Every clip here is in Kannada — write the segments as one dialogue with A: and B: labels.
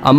A: ಅಮ್ಮ,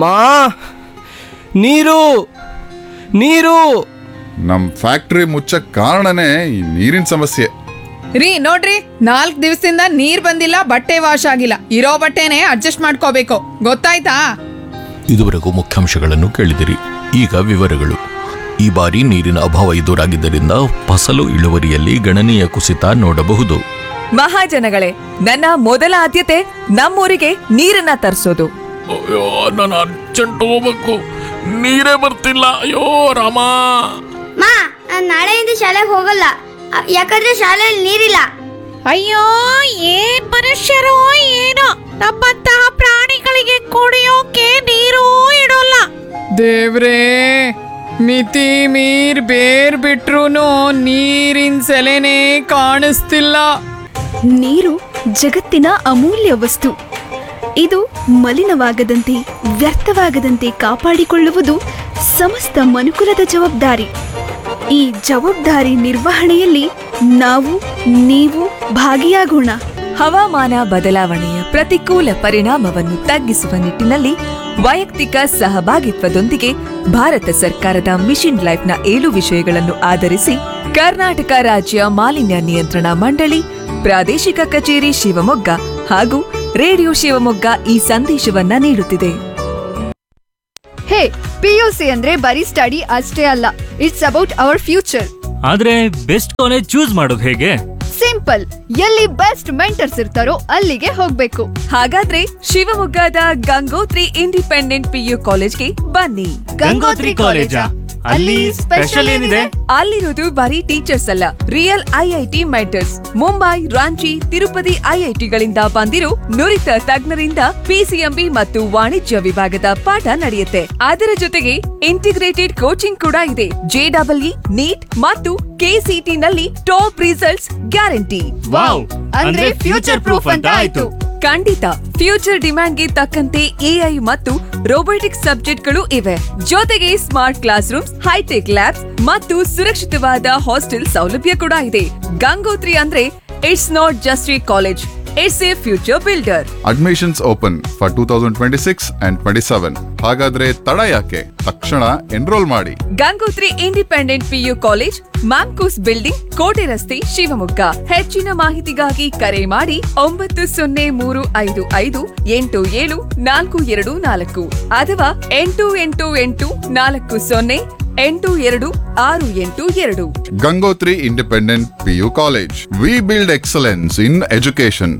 A: ನೀರು ನೀರು.
B: ನಮ್ ಫ್ಯಾಕ್ಟ್ರಿ ಮುಚ್ಚಕ್ ಕಾರಣನೇ ಈ ನೀರಿನ ಸಮಸ್ಯೆ.
C: ರೀ ನೋಡ್ರಿ, 4 ದಿವಸದಿಂದ ನೀರ್ ಬಂದಿಲ್ಲ, ಬಟ್ಟೆ ವಾಶ್ ಆಗಿಲ್ಲ. ಇರೋ ಬಟ್ಟೆನೆ ಅಡ್ಜಸ್ಟ್ ಮಾಡ್ಕೋಬೇಕು, ಗೊತ್ತಾಯ್ತಾ?
D: ಇದುವರೆಗೂ ಮುಖ್ಯಾಂಶಗಳನ್ನು ಕೇಳಿದಿರಿ. ಈಗ ವಿವರಗಳು. ಈ ಬಾರಿ ನೀರಿನ ಅಭಾವ ಎದುರಾಗಿದ್ದರಿಂದ ಫಸಲು ಇಳುವರಿಯಲ್ಲಿ ಗಣನೀಯ ಕುಸಿತ ನೋಡಬಹುದು.
E: ಮಹಾಜನಗಳೇ, ನನ್ನ ಮೊದಲ ಆದ್ಯತೆ ನಮ್ಮೂರಿಗೆ ನೀರನ್ನ ತರಿಸೋದು.
D: ಅಯ್ಯೋ, ನಾನು ಅರ್ಜೆಂಟ್ ಹೋಗ್ಬೇಕು, ನೀರೇ ಬರ್ತಿಲ್ಲ. ಅಯ್ಯೋ ರಾಮ.
F: ಮಾ, ನಾನ್ ನಾಳೆಯಿಂದ ಶಾಲೆಗೆ ಹೋಗಲ್ಲ, ಯಾಕಂದ್ರೆ ಶಾಲೆಯಲ್ಲಿ ನೀರಿಲ್ಲ.
G: ಅಯ್ಯೋ, ಏನ್ ಮನುಷ್ಯರೋ ಏನೋ, ನಮ್ಮಂತಹ ಪ್ರಾಣಿಗಳಿಗೆ ಕುಡಿಯೋಕೆ ನೀರು ಇಡೋಲ್ಲ.
C: ದೇವ್ರೇ, ಮಿತಿ ಮೀರ್ ಬೇರ್ ಬಿಟ್ರುನು ನೀರಿನ ಸೆಲೆನೇ ಕಾಣಿಸ್ತಿಲ್ಲ.
H: ನೀರು ಜಗತ್ತಿನ ಅಮೂಲ್ಯ ವಸ್ತು. ಇದು ಮಲಿನವಾಗದಂತೆ, ವ್ಯರ್ಥವಾಗದಂತೆ ಕಾಪಾಡಿಕೊಳ್ಳುವುದು ಸಮಸ್ತ ಮನುಕುಲದ ಜವಾಬ್ದಾರಿ. ಈ ಜವಾಬ್ದಾರಿ ನಿರ್ವಹಣೆಯಲ್ಲಿ ನಾವು, ನೀವು ಭಾಗಿಯಾಗೋಣ.
E: ಹವಾಮಾನ ಬದಲಾವಣೆಯ ಪ್ರತಿಕೂಲ ಪರಿಣಾಮವನ್ನು ತಗ್ಗಿಸುವ ನಿಟ್ಟಿನಲ್ಲಿ ವೈಯಕ್ತಿಕ ಸಹಭಾಗಿತ್ವದೊಂದಿಗೆ ಭಾರತ ಸರ್ಕಾರದ ಮಿಷನ್ ಲೈಫ್ನ 7 ವಿಷಯಗಳನ್ನು ಆಧರಿಸಿ ಕರ್ನಾಟಕ ರಾಜ್ಯ ಮಾಲಿನ್ಯ ನಿಯಂತ್ರಣ ಮಂಡಳಿ, ಪ್ರಾದೇಶಿಕ ಕಚೇರಿ ಶಿವಮೊಗ್ಗ ಹಾಗೂ ರೇಡಿಯೋ ಶಿವಮೊಗ್ಗ ಈ ಸಂದೇಶವನ್ನ ನೀಡುತ್ತಿದೆ.
H: ಹೇ, ಪಿಯುಸಿ ಅಂದ್ರೆ ಬರೀ ಸ್ಟಡಿ ಅಷ್ಟೇ ಅಲ್ಲ, ಇಟ್ಸ್ ಅಬೌಟ್ ಅವರ್ ಫ್ಯೂಚರ್.
I: ಆದ್ರೆ ಬೆಸ್ಟ್ ಕಾಲೇಜ್ ಚೂಸ್ ಮಾಡೋದು ಹೇಗೆ?
H: ಸಿಂಪಲ್, ಎಲ್ಲಿ ಬೆಸ್ಟ್ ಮೆಂಟರ್ಸ್ ಇರ್ತಾರೋ ಅಲ್ಲಿಗೆ ಹೋಗ್ಬೇಕು.
E: ಹಾಗಾದ್ರೆ ಶಿವಮೊಗ್ಗದ ಗಂಗೋತ್ರಿ ಇಂಡಿಪೆಂಡೆಂಟ್ ಪಿಯು ಕಾಲೇಜ್ಗೆ ಬನ್ನಿ.
I: ಗಂಗೋತ್ರಿ ಕಾಲೇಜಾ? ಅಲ್ಲಿ ಸ್ಪೆಷಲ್ ಏನಿದೆ?
E: ಅಲ್ಲಿರೋದು ಬರೀ ಟೀಚರ್ಸ್ ಅಲ್ಲ, real IIT mentors. Mumbai, Ranchi, Tirupati ಐಐಟಿಗಳಿಂದ ಬಂದಿರೋ ನುರಿತ ತಜ್ಞರಿಂದ ಪಿಸಿಎಂಬಿ ಮತ್ತು ವಾಣಿಜ್ಯ ವಿಭಾಗದ ಪಾಠ ನಡೆಯುತ್ತೆ. ಅದರ ಜೊತೆಗೆ ಇಂಟಿಗ್ರೇಟೆಡ್ ಕೋಚಿಂಗ್ ಕೂಡ ಇದೆ. ಜೆಡಬ್ಲ್ಇ, ನೀಟ್ ಮತ್ತು ಕೆಸಿಟಿ ನಲ್ಲಿ ಟಾಪ್ ರಿಸಲ್ಟ್ಸ್ ಗ್ಯಾರಂಟಿ.
I: ವಾವ್, ಅಂದ್ರೆ ಫ್ಯೂಚರ್ ಪ್ರೂಫ್ ಅಂತ ಆಯ್ತು.
E: ಖಂಡಿತ, ಫ್ಯೂಚರ್ ಡಿಮ್ಯಾಂಡ್ಗೆ ತಕ್ಕಂತೆ ಎಐ ಮತ್ತು ರೋಬೋಟಿಕ್ಸ್ ಸಬ್ಜೆಕ್ಟ್ಗಳು ಇವೆ. ಜೊತೆಗೆ smart class rooms, high tech labs ಮತ್ತು ಸುರಕ್ಷಿತವಾದ ಹಾಸ್ಟೆಲ್ ಸೌಲಭ್ಯ ಕೂಡ ಇದೆ. ಗಂಗೋತ್ರಿ ಅಂದ್ರೆ it's not just A college, it's A future builder.
B: Admissions open for 2026 and 27. ಹಾಗಾದ್ರೆ ತಡ ಯಾಕೆ? ತಕ್ಷಣ ಎನ್ರೋಲ್ ಮಾಡಿ.
E: Gangotri independent PU college, Mamcos building, ಕೋಟೆ ರಸ್ತೆ, ಶಿವಮೊಗ್ಗ. ಹೆಚ್ಚಿನ ಮಾಹಿತಿಗಾಗಿ ಕರೆ ಮಾಡಿ 9035587424 ಅಥವಾ 8884082682.
B: Gangotri independent PU college. We build excellence in education.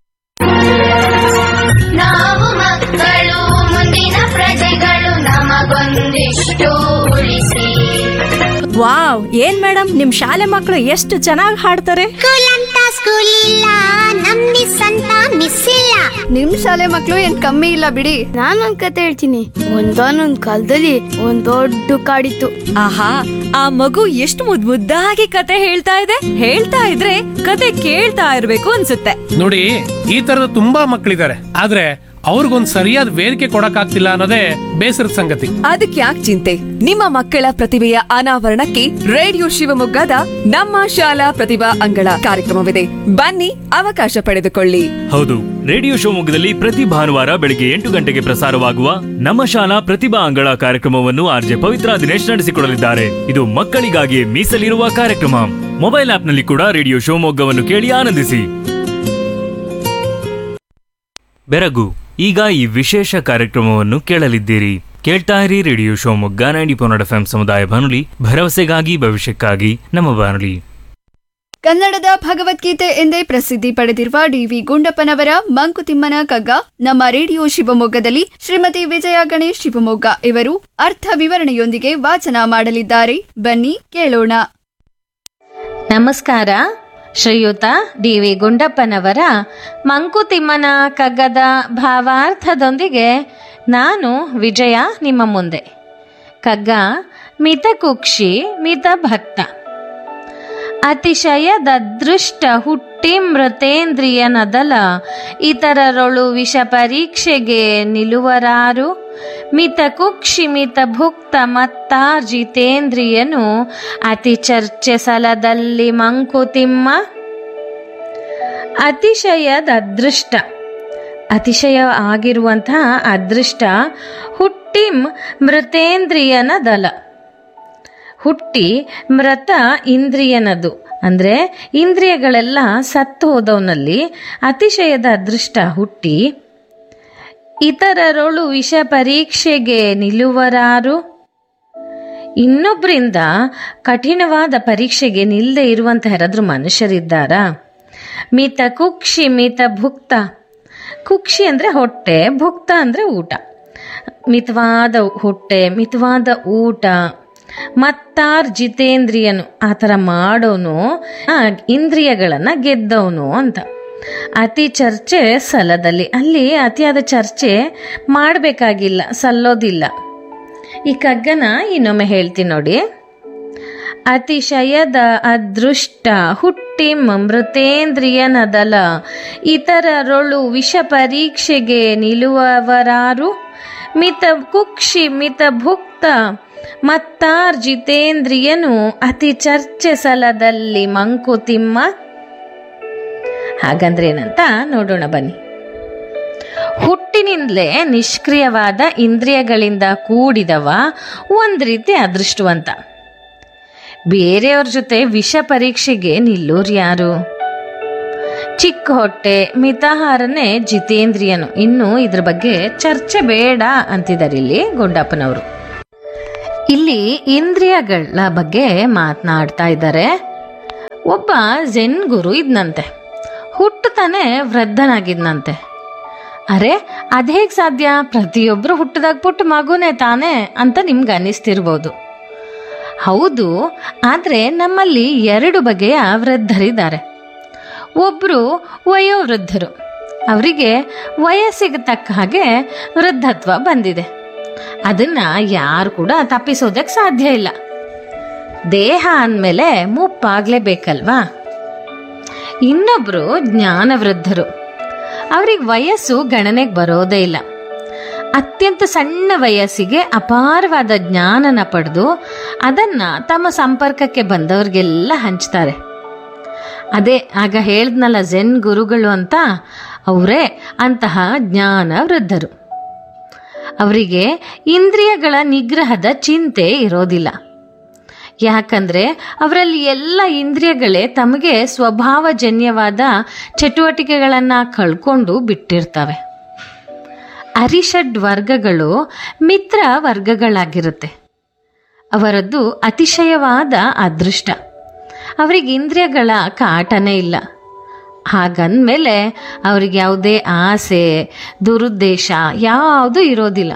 F: ನಾವು ಮಕ್ಕಳು, ಮುಂದಿನ ಪ್ರಜೆಗಳು, ನಮಗೊಂದಿಷ್ಟು ಉಳಿಸಿ.
G: ವಾವ್, ಏನ್ ಮೇಡಮ್, ನಿಮ್ ಶಾಲೆ ಮಕ್ಕಳು ಎಷ್ಟು ಚೆನ್ನಾಗಿ ಹಾಡ್ತಾರೆ.
F: ಸ್ಕೂಲ್ ಅಂತ ಸ್ಕೂಲ್ ಇಲ್ಲ, ನಮ್ ಮಿಸ್ ಅಂತ ಮಿಸ್ ಇಲ್ಲ.
H: ನಿಮ್ ಶಾಲೆ ಮಕ್ಳು ಏನ್ ಕಮ್ಮಿ ಇಲ್ಲ ಬಿಡಿ.
F: ನಾನೊಂದ್ ಕತೆ ಹೇಳ್ತೀನಿ. ಒಂದಾನೊಂದ್ ಕಾಲದಲ್ಲಿ ಒಂದ್ ದೊಡ್ಡ ಕಾಡಿತ್ತು.
G: ಆಹಾ, ಆ ಮಗು ಎಷ್ಟು ಮುದ್ದಾಗಿ ಕತೆ ಹೇಳ್ತಾ ಇದೆ. ಹೇಳ್ತಾ ಇದ್ರೆ ಕತೆ ಕೇಳ್ತಾ ಇರ್ಬೇಕು ಅನ್ಸುತ್ತೆ.
J: ನೋಡಿ, ಈ ತರದ ತುಂಬಾ ಮಕ್ಕಳಿದ್ದಾರೆ, ಆದ್ರೆ ಅವ್ರಿಗೊಂದ್ ಸರಿಯಾದ ವೇದಿಕೆ ಕೊಡಕ್ಕಾಗ್ತಿಲ್ಲ ಅನ್ನೋದೇ ಬೇಸರದ ಸಂಗತಿ.
E: ಅದಕ್ಕೆ ಯಾಕೆ ಚಿಂತೆ? ನಿಮ್ಮ ಮಕ್ಕಳ ಪ್ರತಿಭೆಯ ಅನಾವರಣಕ್ಕೆ ರೇಡಿಯೋ ಶಿವಮೊಗ್ಗದ ನಮ್ಮ ಶಾಲಾ ಪ್ರತಿಭಾ ಅಂಗಳ ಕಾರ್ಯಕ್ರಮವಿದೆ. ಬನ್ನಿ, ಅವಕಾಶ ಪಡೆದುಕೊಳ್ಳಿ.
I: ಹೌದು, ರೇಡಿಯೋ ಶಿವಮೊಗ್ಗದಲ್ಲಿ ಪ್ರತಿ ಭಾನುವಾರ ಬೆಳಿಗ್ಗೆ 8 ಗಂಟೆಗೆ ಪ್ರಸಾರವಾಗುವ ನಮ್ಮ ಶಾಲಾ ಪ್ರತಿಭಾ ಅಂಗಳ ಕಾರ್ಯಕ್ರಮವನ್ನು ಆರ್ಜೆ ಪವಿತ್ರ ದಿನೇಶ್ ನಡೆಸಿಕೊಡಲಿದ್ದಾರೆ. ಇದು ಮಕ್ಕಳಿಗಾಗಿ ಮೀಸಲಿರುವ ಕಾರ್ಯಕ್ರಮ. ಮೊಬೈಲ್ ಆಪ್ನಲ್ಲಿ ಕೂಡ ರೇಡಿಯೋ ಶಿವಮೊಗ್ಗವನ್ನು ಕೇಳಿ ಆನಂದಿಸಿ. ಬೆರಗು, ಈಗ ಈ ವಿಶೇಷ ಕಾರ್ಯಕ್ರಮವನ್ನು ಕೇಳಲಿದ್ದೀರಿ. ಕೇಳ್ತಾ ಇರಿ ರೇಡಿಯೋ ಶಿವಮೊಗ್ಗ 90.4 FM ಸಮುದಾಯ ಬಾನುಲಿ, ಭರವಸೆಗಾಗಿ ಭವಿಷ್ಯಕ್ಕಾಗಿ ನಮ್ಮ ಬಾನುಲಿ.
H: ಕನ್ನಡದ ಭಗವದ್ಗೀತೆ ಎಂದೇ ಪ್ರಸಿದ್ಧಿ ಪಡೆದಿರುವ ಡಿ.ವಿ. ಗುಂಡಪ್ಪನವರ ಮಂಕುತಿಮ್ಮನ ಕಗ್ಗ ನಮ್ಮ ರೇಡಿಯೋ ಶಿವಮೊಗ್ಗದಲ್ಲಿ ಶ್ರೀಮತಿ ವಿಜಯ ಗಣೇಶ್ ಶಿವಮೊಗ್ಗ ಇವರು ಅರ್ಥ ವಿವರಣೆಯೊಂದಿಗೆ ವಾಚನ ಮಾಡಲಿದ್ದಾರೆ. ಬನ್ನಿ ಕೇಳೋಣ.
K: ನಮಸ್ಕಾರ. ಶ್ರೀಯುತ ಡಿ.ವಿ. ಗುಂಡಪ್ಪನವರ ಮಂಕುತಿಮ್ಮನ ಕಗ್ಗದ ಭಾವಾರ್ಥದೊಂದಿಗೆ ನಾನು ವಿಜಯ ನಿಮ್ಮ ಮುಂದೆ. ಕಗ್ಗ ಮಿತಕುಕ್ಷಿ ಮಿತಭಕ್ತ. ಅತಿಶಯದದೃಷ್ಟ ಹುಟ್ಟಿ ಮೃತೇಂದ್ರಿಯನದಲ ಇತರರೊಳು ವಿಷ ಪರೀಕ್ಷೆಗೆ ನಿಲುವರಾರು. ಮಿತಕುಕ್ಷಿ ಮಿತಭುಕ್ತ ಮತ್ತಾರ್ಜಿತೇಂದ್ರಿಯನು ಅತಿ ಚರ್ಚೆ ಸಲದಲ್ಲಿ ಮಂಕುತಿಮ್ಮ. ಅತಿಶಯದ ಅದೃಷ್ಟ ಅತಿಶಯ ಆಗಿರುವಂತಹ ಅದೃಷ್ಟ ಹುಟ್ಟಿಂ ಮೃತೇಂದ್ರಿಯನ ದಲ. ಹುಟ್ಟಿ ಮೃತ ಇಂದ್ರಿಯನದು ಅಂದ್ರೆ ಇಂದ್ರಿಯಗಳೆಲ್ಲ ಸತ್ತು ಹೋದವನಲ್ಲಿ ಅತಿಶಯದ ಅದೃಷ್ಟ ಹುಟ್ಟಿ ಇತರರೊಳು ವಿಷ ಪರೀಕ್ಷೆಗೆ ನಿಲ್ಲುವರಾರು. ಇನ್ನೊಬ್ಬರಿಂದ ಕಠಿಣವಾದ ಪರೀಕ್ಷೆಗೆ ನಿಲ್ಲದೆ ಇರುವಂತಹ ಯಾರಾದ್ರೂ ಮನುಷ್ಯರಿದ್ದಾರಾ? ಮಿತ ಕುಕ್ಷಿ ಮಿತ ಭುಕ್ತ. ಕುಕ್ಷಿ ಅಂದ್ರೆ ಹೊಟ್ಟೆ, ಭುಕ್ತ ಅಂದ್ರೆ ಊಟ. ಮಿತವಾದ ಹೊಟ್ಟೆ, ಮಿತವಾದ ಊಟ. ಮತ್ತಾರ್ ಜಿತೇಂದ್ರಿಯನು, ಆ ಥರ ಮಾಡೋನು ಇಂದ್ರಿಯಗಳನ್ನ ಗೆದ್ದವನು ಅಂತ. ಅತಿ ಚರ್ಚೆ ಸಲದಲ್ಲಿ, ಅಲ್ಲಿ ಅತಿಯಾದ ಚರ್ಚೆ ಮಾಡಬೇಕಾಗಿಲ್ಲ, ಸಲ್ಲೋದಿಲ್ಲ. ಈ ಕಗ್ಗನ ಇನ್ನೊಮ್ಮೆ ಹೇಳ್ತೀನಿ ನೋಡಿ. ಅತಿಶಯದ ಅದೃಷ್ಟ ಹುಟ್ಟಿಂ ಮೃತೇಂದ್ರಿಯನದಲ, ಇತರರೊಳು ವಿಷ ಪರೀಕ್ಷೆಗೆ ನಿಲ್ಲುವವರಾರು. ಮಿತ ಕುಕ್ಷಿ ಮಿತ ಭುಕ್ತ ಮತ್ತಾರ್ ಜಿತೇಂದ್ರಿಯನು, ಅತಿ ಚರ್ಚೆ ಸಲದಲ್ಲಿ ಮಂಕುತಿಮ್ಮ. ಹಾಗಂದ್ರೆ ಏನಂತ ನೋಡೋಣ ಬನ್ನಿ. ಹುಟ್ಟಿನಿಂದಲೇ ನಿಷ್ಕ್ರಿಯವಾದ ಇಂದ್ರಿಯಗಳಿಂದ ಕೂಡಿದವ ಒಂದ್ ರೀತಿ ಅದೃಷ್ಟವಂತ. ಬೇರೆಯವ್ರ ಜೊತೆ ವಿಷ ಪರೀಕ್ಷೆಗೆ ನಿಲ್ಲೋರು ಯಾರು? ಚಿಕ್ಕ ಹೊಟ್ಟೆ ಮಿತಾಹಾರನೇ ಜಿತೇಂದ್ರಿಯನು. ಇನ್ನು ಇದ್ರ ಬಗ್ಗೆ ಚರ್ಚೆ ಬೇಡ ಅಂತಿದ್ದಾರೆ ಇಲ್ಲಿ ಗುಂಡಪ್ಪನವರು. ಇಲ್ಲಿ ಇಂದ್ರಿಯಗಳ ಬಗ್ಗೆ ಮಾತನಾಡ್ತಾ ಇದ್ದಾರೆ. ಒಬ್ಬ ಝೆನ್ ಗುರು ಇದ್ನಂತೆ, ಹುಟ್ಟುತ್ತಾನೆ ವೃದ್ಧನಾಗಿದ್ನಂತೆ. ಅರೆ ಅದೇಗ್ ಸಾಧ್ಯ? ಪ್ರತಿಯೊಬ್ರು ಹುಟ್ಟಿದಾಗ ಪುಟ್ಟ ಮಗುನೇ ತಾನೇ ಅಂತ ನಿಮ್ಗೆ ಅನ್ನಿಸ್ತಿರ್ಬೋದು. ಹೌದು, ಆದ್ರೆ ನಮ್ಮಲ್ಲಿ 2 ಬಗೆಯ ವೃದ್ಧರಿದ್ದಾರೆ. ಒಬ್ರು ವಯೋವೃದ್ಧರು, ಅವರಿಗೆ ವಯಸ್ಸಿಗೆ ತಕ್ಕ ಹಾಗೆ ವೃದ್ಧತ್ವ ಬಂದಿದೆ. ಅದನ್ನ ಯಾರು ಕೂಡ ತಪ್ಪಿಸೋದಕ್ಕೆ ಸಾಧ್ಯ ಇಲ್ಲ. ದೇಹ ಅಂದಮೇಲೆ ಮುಪ್ಪಾಗ್ಲೇಬೇಕಲ್ವಾ. ಇನ್ನೊಬ್ರು ಜ್ಞಾನವೃದ್ಧರು, ಅವ್ರಿಗೆ ವಯಸ್ಸು ಗಣನೆಗೆ ಬರೋದೇ ಇಲ್ಲ. ಅತ್ಯಂತ ಸಣ್ಣ ವಯಸ್ಸಿಗೆ ಅಪಾರವಾದ ಜ್ಞಾನನ ಪಡೆದು ಅದನ್ನ ತಮ್ಮ ಸಂಪರ್ಕಕ್ಕೆ ಬಂದವ್ರಿಗೆಲ್ಲ ಹಂಚ್ತಾರೆ. ಅದೇ ಆಗ ಹೇಳ್ದ್ನಲ್ಲ ಝೆನ್ ಗುರುಗಳು ಅಂತ, ಅವರೇ ಅಂತಹ ಜ್ಞಾನ ವೃದ್ಧರು. ಅವರಿಗೆ ಇಂದ್ರಿಯಗಳ ನಿಗ್ರಹದ ಚಿಂತೆ ಇರೋದಿಲ್ಲ. ಯಾಕಂದ್ರೆ ಅವರಲ್ಲಿ ಎಲ್ಲ ಇಂದ್ರಿಯಗಳೇ ತಮಗೆ ಸ್ವಭಾವಜನ್ಯವಾದ ಚಟುವಟಿಕೆಗಳನ್ನ ಕಳ್ಕೊಂಡು ಬಿಟ್ಟಿರ್ತವೆ. ಅರಿಷಡ್ ವರ್ಗಗಳು ಮಿತ್ರ ವರ್ಗಗಳಾಗಿರುತ್ತೆ. ಅವರದ್ದು ಅತಿಶಯವಾದ ಅದೃಷ್ಟ. ಅವರಿಗೆ ಇಂದ್ರಿಯಗಳ ಕಾಟನೇ ಇಲ್ಲ. ಹಾಗಂದ್ಮೇಲೆ ಅವ್ರಿಗೆ ಯಾವುದೇ ಆಸೆ ದುರುದ್ದೇಶ ಯಾವುದೂ ಇರೋದಿಲ್ಲ.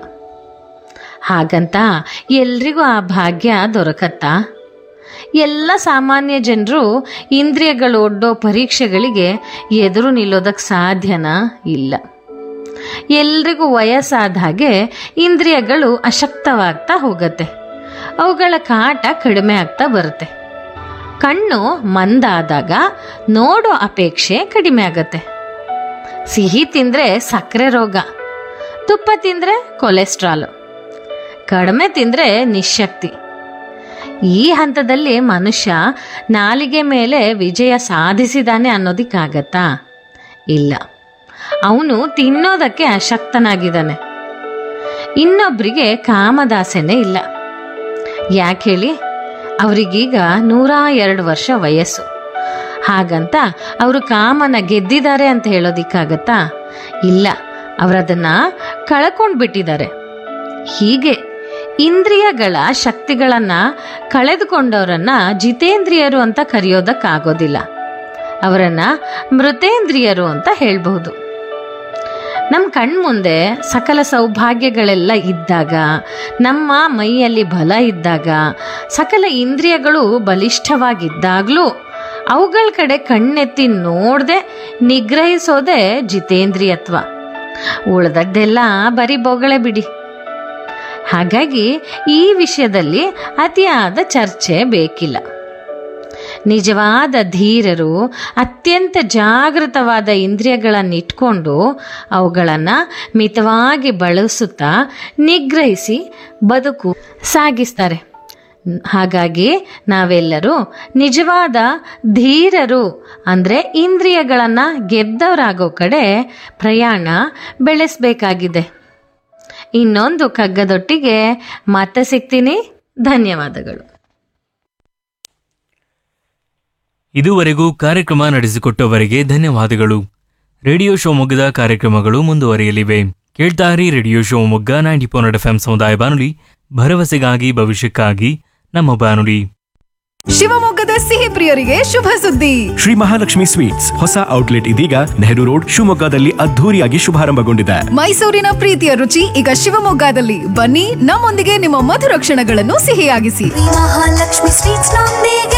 K: ಹಾಗಂತ ಎಲ್ರಿಗೂ ಆ ಭಾಗ್ಯ ದೊರಕತ್ತಾ? ಎಲ್ಲ ಸಾಮಾನ್ಯ ಜನರು ಇಂದ್ರಿಯಗಳು ಒಡ್ಡೋ ಪರೀಕ್ಷೆಗಳಿಗೆ ಎದುರು ನಿಲ್ಲೋದಕ್ಕೆ ಸಾಧ್ಯನಾ? ಇಲ್ಲ. ಎಲ್ರಿಗೂ ವಯಸ್ಸಾದ ಹಾಗೆ ಇಂದ್ರಿಯಗಳು ಅಶಕ್ತವಾಗ್ತಾ ಹೋಗತ್ತೆ. ಅವುಗಳ ಕಾಟ ಕಡಿಮೆ ಆಗ್ತಾ ಬರುತ್ತೆ. ಕಣ್ಣು ಮಂದಾದಾಗ ನೋಡೋ ಅಪೇಕ್ಷೆ ಕಡಿಮೆ ಆಗತ್ತೆ. ಸಿಹಿ ತಿಂದ್ರೆ ಸಕ್ಕರೆ ರೋಗ, ತುಪ್ಪ ತಿಂದ್ರೆ ಕೊಲೆಸ್ಟ್ರಾಲ್, ಕಡಿಮೆ ತಿಂದ್ರೆ ನಿಶ್ಶಕ್ತಿ. ಈ ಹಂತದಲ್ಲಿ ಮನುಷ್ಯ ನಾಲಿಗೆ ಮೇಲೆ ವಿಜಯ ಸಾಧಿಸಿದಾನೆ ಅನ್ನೋದಿಕ್ಕಾಗತ್ತಾ? ಇಲ್ಲ. ಅವನು ತಿನ್ನೋದಕ್ಕೆ ಅಶಕ್ತನಾಗಿದ್ದಾನೆ. ಇನ್ನೊಬ್ರಿಗೆ ಕಾಮದಾಸೆನೇ ಇಲ್ಲ. ಯಾಕೆ ಹೇಳಿ? ಅವರಿಗೀಗ 102 ವರ್ಷ ವಯಸ್ಸು. ಹಾಗಂತ ಅವರು ಕಾಮನ ಗೆದ್ದಿದ್ದಾರೆ ಅಂತ ಹೇಳೋದಿಕ್ಕಾಗತ್ತಾ? ಇಲ್ಲ. ಅವರದನ್ನ ಕಳ್ಕೊಂಡು ಬಿಟ್ಟಿದ್ದಾರೆ. ಹೀಗೆ ಇಂದ್ರಿಯಗಳ ಶಕ್ತಿಗಳನ್ನ ಕಳೆದುಕೊಂಡವರನ್ನ ಜಿತೇಂದ್ರಿಯರು ಅಂತ ಕರೆಯೋದಕ್ಕಾಗೋದಿಲ್ಲ. ಅವರನ್ನ ಮೃತೇಂದ್ರಿಯರು ಅಂತ ಹೇಳ್ಬಹುದು. ನಮ್ಮ ಕಣ್ಮುಂದೆ ಸಕಲ ಸೌಭಾಗ್ಯಗಳೆಲ್ಲ ಇದ್ದಾಗ, ನಮ್ಮ ಮೈಯಲ್ಲಿ ಬಲ ಇದ್ದಾಗ, ಸಕಲ ಇಂದ್ರಿಯಗಳು ಬಲಿಷ್ಠವಾಗಿದ್ದಾಗ್ಲೂ ಅವುಗಳ ಕಡೆ ಕಣ್ಣೆತ್ತಿ ನೋಡದೆ ನಿಗ್ರಹಿಸೋದೇ ಜಿತೇಂದ್ರಿಯತ್ವ. ಉಳಿದದ್ದೆಲ್ಲ ಬರೀ ಬೊಗಳೆ ಬಿಡಿ. ಹಾಗಾಗಿ ಈ ವಿಷಯದಲ್ಲಿ ಅತಿಯಾದ ಚರ್ಚೆ ಬೇಕಿಲ್ಲ. ನಿಜವಾದ ಧೀರರು ಅತ್ಯಂತ ಜಾಗೃತವಾದ ಇಂದ್ರಿಯಗಳನ್ನಿಟ್ಕೊಂಡು ಅವುಗಳನ್ನು ಮಿತವಾಗಿ ಬಳಸುತ್ತಾ ನಿಗ್ರಹಿಸಿ ಬದುಕು ಸಾಗಿಸ್ತಾರೆ. ಹಾಗಾಗಿ ನಾವೆಲ್ಲರೂ ನಿಜವಾದ ಧೀರರು ಅಂದರೆ ಇಂದ್ರಿಯಗಳನ್ನು ಗೆದ್ದವರಾಗೋ ಕಡೆ ಪ್ರಯಾಣ ಬೆಳೆಸಬೇಕಾಗಿದೆ. ಇನ್ನೊಂದು ಕಗ್ಗದೊಟ್ಟಿಗೆ ಮತ್ತೆ ಸಿಗ್ತೀನಿ. ಧನ್ಯವಾದಗಳು.
I: ಇದುವರೆಗೂ ಕಾರ್ಯಕ್ರಮ ನಡೆಸಿಕೊಟ್ಟವರಿಗೆ ಧನ್ಯವಾದಗಳು. ರೇಡಿಯೋ ಶಿವಮೊಗ್ಗದ ಕಾರ್ಯಕ್ರಮಗಳು ಮುಂದುವರಿಯಲಿವೆ. ಕೇಳ್ತಾರಿ ರೇಡಿಯೋ ಶಿವಮೊಗ್ಗ 90.8 FM ಸಮುದಾಯ ಬಾನುಲಿ, ಭರವಸೆಗಾಗಿ ಭವಿಷ್ಯಕ್ಕಾಗಿ ನಮ್ಮ ಬಾನುಲಿ.
E: ಶಿವಮೊಗ್ಗದ ಸಿಹಿ ಪ್ರಿಯರಿಗೆ ಶುಭ ಸುದ್ದಿ.
L: ಶ್ರೀ ಮಹಾಲಕ್ಷ್ಮಿ ಸ್ವೀಟ್ಸ್ ಹೊಸ ಔಟ್ಲೆಟ್ ಇದೀಗ ನೆಹರು ರೋಡ್ ಶಿವಮೊಗ್ಗದಲ್ಲಿ ಅದ್ಧೂರಿಯಾಗಿ ಶುಭಾರಂಭಗೊಂಡಿದೆ.
E: ಮೈಸೂರಿನ ಪ್ರೀತಿಯ ರುಚಿ ಈಗ ಶಿವಮೊಗ್ಗದಲ್ಲಿ. ಬನ್ನಿ, ನಮ್ಮೊಂದಿಗೆ ನಿಮ್ಮ ಮಧುರ ಕ್ಷಣಗಳನ್ನು ಸಿಹಿಯಾಗಿಸಿ.
M: ಮಹಾಲಕ್ಷ್ಮಿ ಸ್ವೀಟ್ಸ್ ನೊಂದಿಗೆ.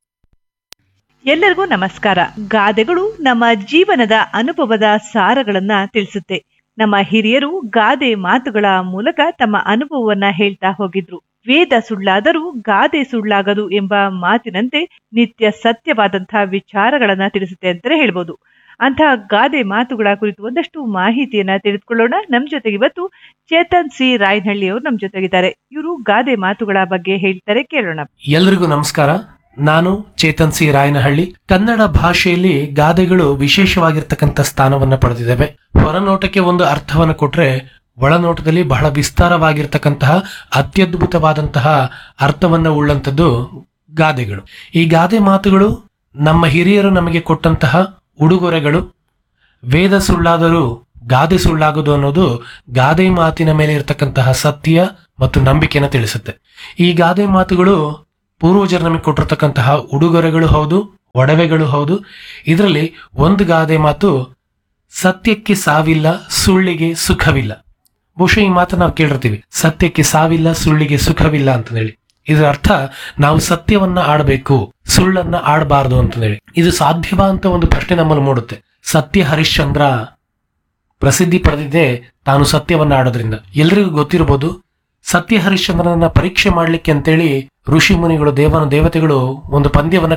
M: ಎಲ್ಲರಿಗೂ ನಮಸ್ಕಾರ. ಗಾದೆಗಳು ನಮ್ಮ ಜೀವನದ ಅನುಭವದ ಸಾರಗಳನ್ನ ತಿಳಿಸುತ್ತೆ. ನಮ್ಮ ಹಿರಿಯರು ಗಾದೆ ಮಾತುಗಳ ಮೂಲಕ ತಮ್ಮ ಅನುಭವವನ್ನ ಹೇಳ್ತಾ ಹೋಗಿದ್ರು. ವೇದ ಸುಳ್ಳಾದರೂ ಗಾದೆ ಸುಳ್ಳಾಗದು ಎಂಬ ಮಾತಿನಂತೆ ನಿತ್ಯ ಸತ್ಯವಾದಂತಹ ವಿಚಾರಗಳನ್ನ ತಿಳಿಸುತ್ತೆ ಅಂತಲೇ ಹೇಳ್ಬೋದು. ಅಂತಹ ಗಾದೆ ಮಾತುಗಳ ಕುರಿತು ಒಂದಷ್ಟು ಮಾಹಿತಿಯನ್ನ ತಿಳಿದುಕೊಳ್ಳೋಣ. ನಮ್ ಜೊತೆಗೆ ಇವತ್ತು ಚೇತನ್ ಸಿ ರಾಯನಹಳ್ಳಿ ಅವರು ನಮ್ ಜೊತೆಗಿದ್ದಾರೆ. ಇವರು ಗಾದೆ ಮಾತುಗಳ ಬಗ್ಗೆ ಹೇಳ್ತಾರೆ, ಕೇಳೋಣ.
J: ಎಲ್ರಿಗೂ ನಮಸ್ಕಾರ. ನಾನು ಚೇತನ್ ಸಿ ರಾಯನಹಳ್ಳಿ. ಕನ್ನಡ ಭಾಷೆಯಲ್ಲಿ ಗಾದೆಗಳು ವಿಶೇಷವಾಗಿರ್ತಕ್ಕಂಥ ಸ್ಥಾನವನ್ನ ಪಡೆದಿದ್ದಾವೆ. ಹೊರನೋಟಕ್ಕೆ ಒಂದು ಅರ್ಥವನ್ನು ಕೊಟ್ರೆ ಒಳನೋಟದಲ್ಲಿ ಬಹಳ ವಿಸ್ತಾರವಾಗಿರ್ತಕ್ಕಂತಹ ಅತ್ಯದ್ಭುತವಾದಂತಹ ಅರ್ಥವನ್ನ ಉಳ್ಳಂಥದ್ದು ಗಾದೆಗಳು. ಈ ಗಾದೆ ಮಾತುಗಳು ನಮ್ಮ ಹಿರಿಯರು ನಮಗೆ ಕೊಟ್ಟಂತಹ ಉಡುಗೊರೆಗಳು. ವೇದ ಸುಳ್ಳಾದರೂ ಗಾದೆ ಸುಳ್ಳಾಗದು ಅನ್ನೋದು ಗಾದೆ ಮಾತಿನ ಮೇಲೆ ಇರತಕ್ಕಂತಹ ಸತ್ಯ ಮತ್ತು ನಂಬಿಕೆಯನ್ನು ತಿಳಿಸುತ್ತೆ. ಈ ಗಾದೆ ಮಾತುಗಳು ಪೂರ್ವಜರು ನಮಗೆ ಕೊಟ್ಟಿರ್ತಕ್ಕಂತಹ ಉಡುಗೊರೆಗಳು ಹೌದು, ಒಡವೆಗಳು ಹೌದು. ಇದರಲ್ಲಿ ಒಂದು ಗಾದೆ ಮಾತು, ಸತ್ಯಕ್ಕೆ ಸಾವಿಲ್ಲ, ಸುಳ್ಳಿಗೆ ಸುಖವಿಲ್ಲ. ಬಹುಶಃ ಈ ಮಾತನ್ನ ನಾವು ಕೇಳಿರ್ತೀವಿ, ಸತ್ಯಕ್ಕೆ ಸಾವಿಲ್ಲ, ಸುಳ್ಳಿಗೆ ಸುಖವಿಲ್ಲ ಅಂತ ಹೇಳಿ. ಇದರ ಅರ್ಥ ನಾವು ಸತ್ಯವನ್ನ ಆಡಬೇಕು, ಸುಳ್ಳನ್ನ ಆಡಬಾರದು ಅಂತ ಹೇಳಿ. ಇದು ಸಾಧ್ಯವಾ ಅಂತ ಒಂದು ಪ್ರಶ್ನೆ ನಮ್ಮನ್ನು ಮೂಡುತ್ತೆ. ಸತ್ಯ ಹರಿಶ್ಚಂದ್ರ ಪ್ರಸಿದ್ಧಿ ಪಡೆದಿದೆ ತಾನು ಸತ್ಯವನ್ನ ಆಡೋದ್ರಿಂದ. ಎಲ್ರಿಗೂ ಗೊತ್ತಿರಬಹುದು, ಸತ್ಯ ಹರಿಶ್ಚಂದ್ರನನ್ನ ಪರೀಕ್ಷೆ ಮಾಡ್ಲಿಕ್ಕೆ ಅಂತೇಳಿ ಋಷಿ ಮುನಿಗಳು, ದೇವತೆಗಳು ಒಂದು ಪಂದ್ಯವನ್ನ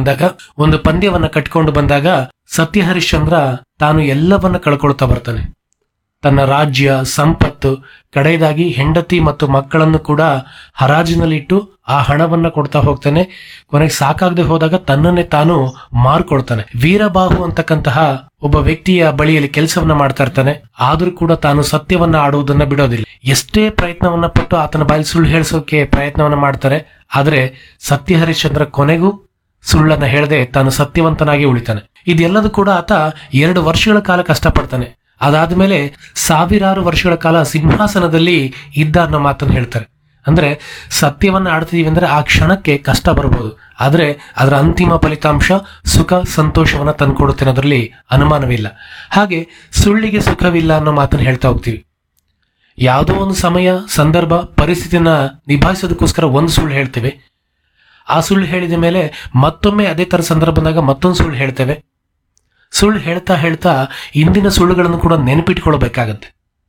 J: ಕಟ್ಕೊಂಡು ಬಂದಾಗ ಸತ್ಯ ಹರಿಶ್ಚಂದ್ರ ತಾನು ಎಲ್ಲವನ್ನ ಕಳ್ಕೊಳ್ತಾ ಬರ್ತಾನೆ. ತನ್ನ ರಾಜ್ಯ, ಸಂಪತ್ತು, ಕಡೆಯದಾಗಿ ಹೆಂಡತಿ ಮತ್ತು ಮಕ್ಕಳನ್ನು ಕೂಡ ಹರಾಜಿನಲ್ಲಿಟ್ಟು ಆ ಹಣವನ್ನ ಕೊಡ್ತಾ ಹೋಗ್ತಾನೆ. ಕೊನೆಗೆ ಸಾಕಾಗದೆ ಹೋದಾಗ ತನ್ನನ್ನೇ ತಾನು ಮಾರ್ಕೊಳ್ತಾನೆ. ವೀರಬಾಹು ಅಂತಕ್ಕಂತಹ ಒಬ್ಬ ವ್ಯಕ್ತಿಯ ಬಳಿಯಲ್ಲಿ ಕೆಲಸವನ್ನ ಮಾಡ್ತಾ ಇರ್ತಾನೆ. ಆದ್ರೂ ಕೂಡ ತಾನು ಸತ್ಯವನ್ನ ಆಡುವುದನ್ನ ಬಿಡೋದಿಲ್ಲ. ಎಷ್ಟೇ ಪ್ರಯತ್ನವನ್ನ ಪಟ್ಟು ಆತನ ಬಾಯಲ್ಲಿ ಸುಳ್ಳು ಹೇಳಿಸೋಕೆ ಪ್ರಯತ್ನವನ್ನ ಮಾಡ್ತಾರೆ. ಆದ್ರೆ ಸತ್ಯ ಹರಿಶ್ಚಂದ್ರ ಕೊನೆಗೂ ಸುಳ್ಳನ್ನ ಹೇಳದೆ ತಾನು ಸತ್ಯವಂತನಾಗಿ ಉಳಿತಾನೆ. ಇದೆಲ್ಲದೂ ಕೂಡ ಆತ 2 ವರ್ಷಗಳ ಕಾಲ ಕಷ್ಟಪಡ್ತಾನೆ. ಅದಾದ್ಮೇಲೆ 1000 ವರ್ಷಗಳ ಕಾಲ ಸಿಂಹಾಸನದಲ್ಲಿ ಇದ್ದ ಅನ್ನೋ ಮಾತನ್ನು ಹೇಳ್ತಾರೆ. ಅಂದ್ರೆ ಸತ್ಯವನ್ನ ಆಡ್ತಿದೀವಿ ಅಂದ್ರೆ ಆ ಕ್ಷಣಕ್ಕೆ ಕಷ್ಟ ಬರ್ಬೋದು, ಆದ್ರೆ ಅದರ ಅಂತಿಮ ಫಲಿತಾಂಶ ಸುಖ ಸಂತೋಷವನ್ನ ತಂದ್ಕೊಡುತ್ತೆ ಅನ್ನೋದ್ರಲ್ಲಿ ಅನುಮಾನವಿಲ್ಲ. ಹಾಗೆ ಸುಳ್ಳಿಗೆ ಸುಖವಿಲ್ಲ ಅನ್ನೋ ಮಾತನ್ನು ಹೇಳ್ತಾ ಹೋಗ್ತೀವಿ. ಯಾವುದೋ ಒಂದು ಸಮಯ, ಸಂದರ್ಭ, ಪರಿಸ್ಥಿತಿಯನ್ನ ನಿಭಾಯಿಸೋದಕ್ಕೋಸ್ಕರ ಒಂದು ಸುಳ್ಳು ಹೇಳ್ತೇವೆ. ಆ ಸುಳ್ಳು ಹೇಳಿದ ಮೇಲೆ ಮತ್ತೊಮ್ಮೆ ಅದೇ ತರ ಸಂದರ್ಭ ಬಂದಾಗ ಮತ್ತೊಂದು ಸುಳ್ಳು ಹೇಳ್ತೇವೆ. ಸುಳ್ಳು ಹೇಳ್ತಾ ಹೇಳ್ತಾ ಇಂದಿನ ಸುಳ್ಳುಗಳನ್ನು ಕೂಡ ನೆನಪಿಟ್ಕೊಳ್ಬೇಕಾಗತ್ತೆ.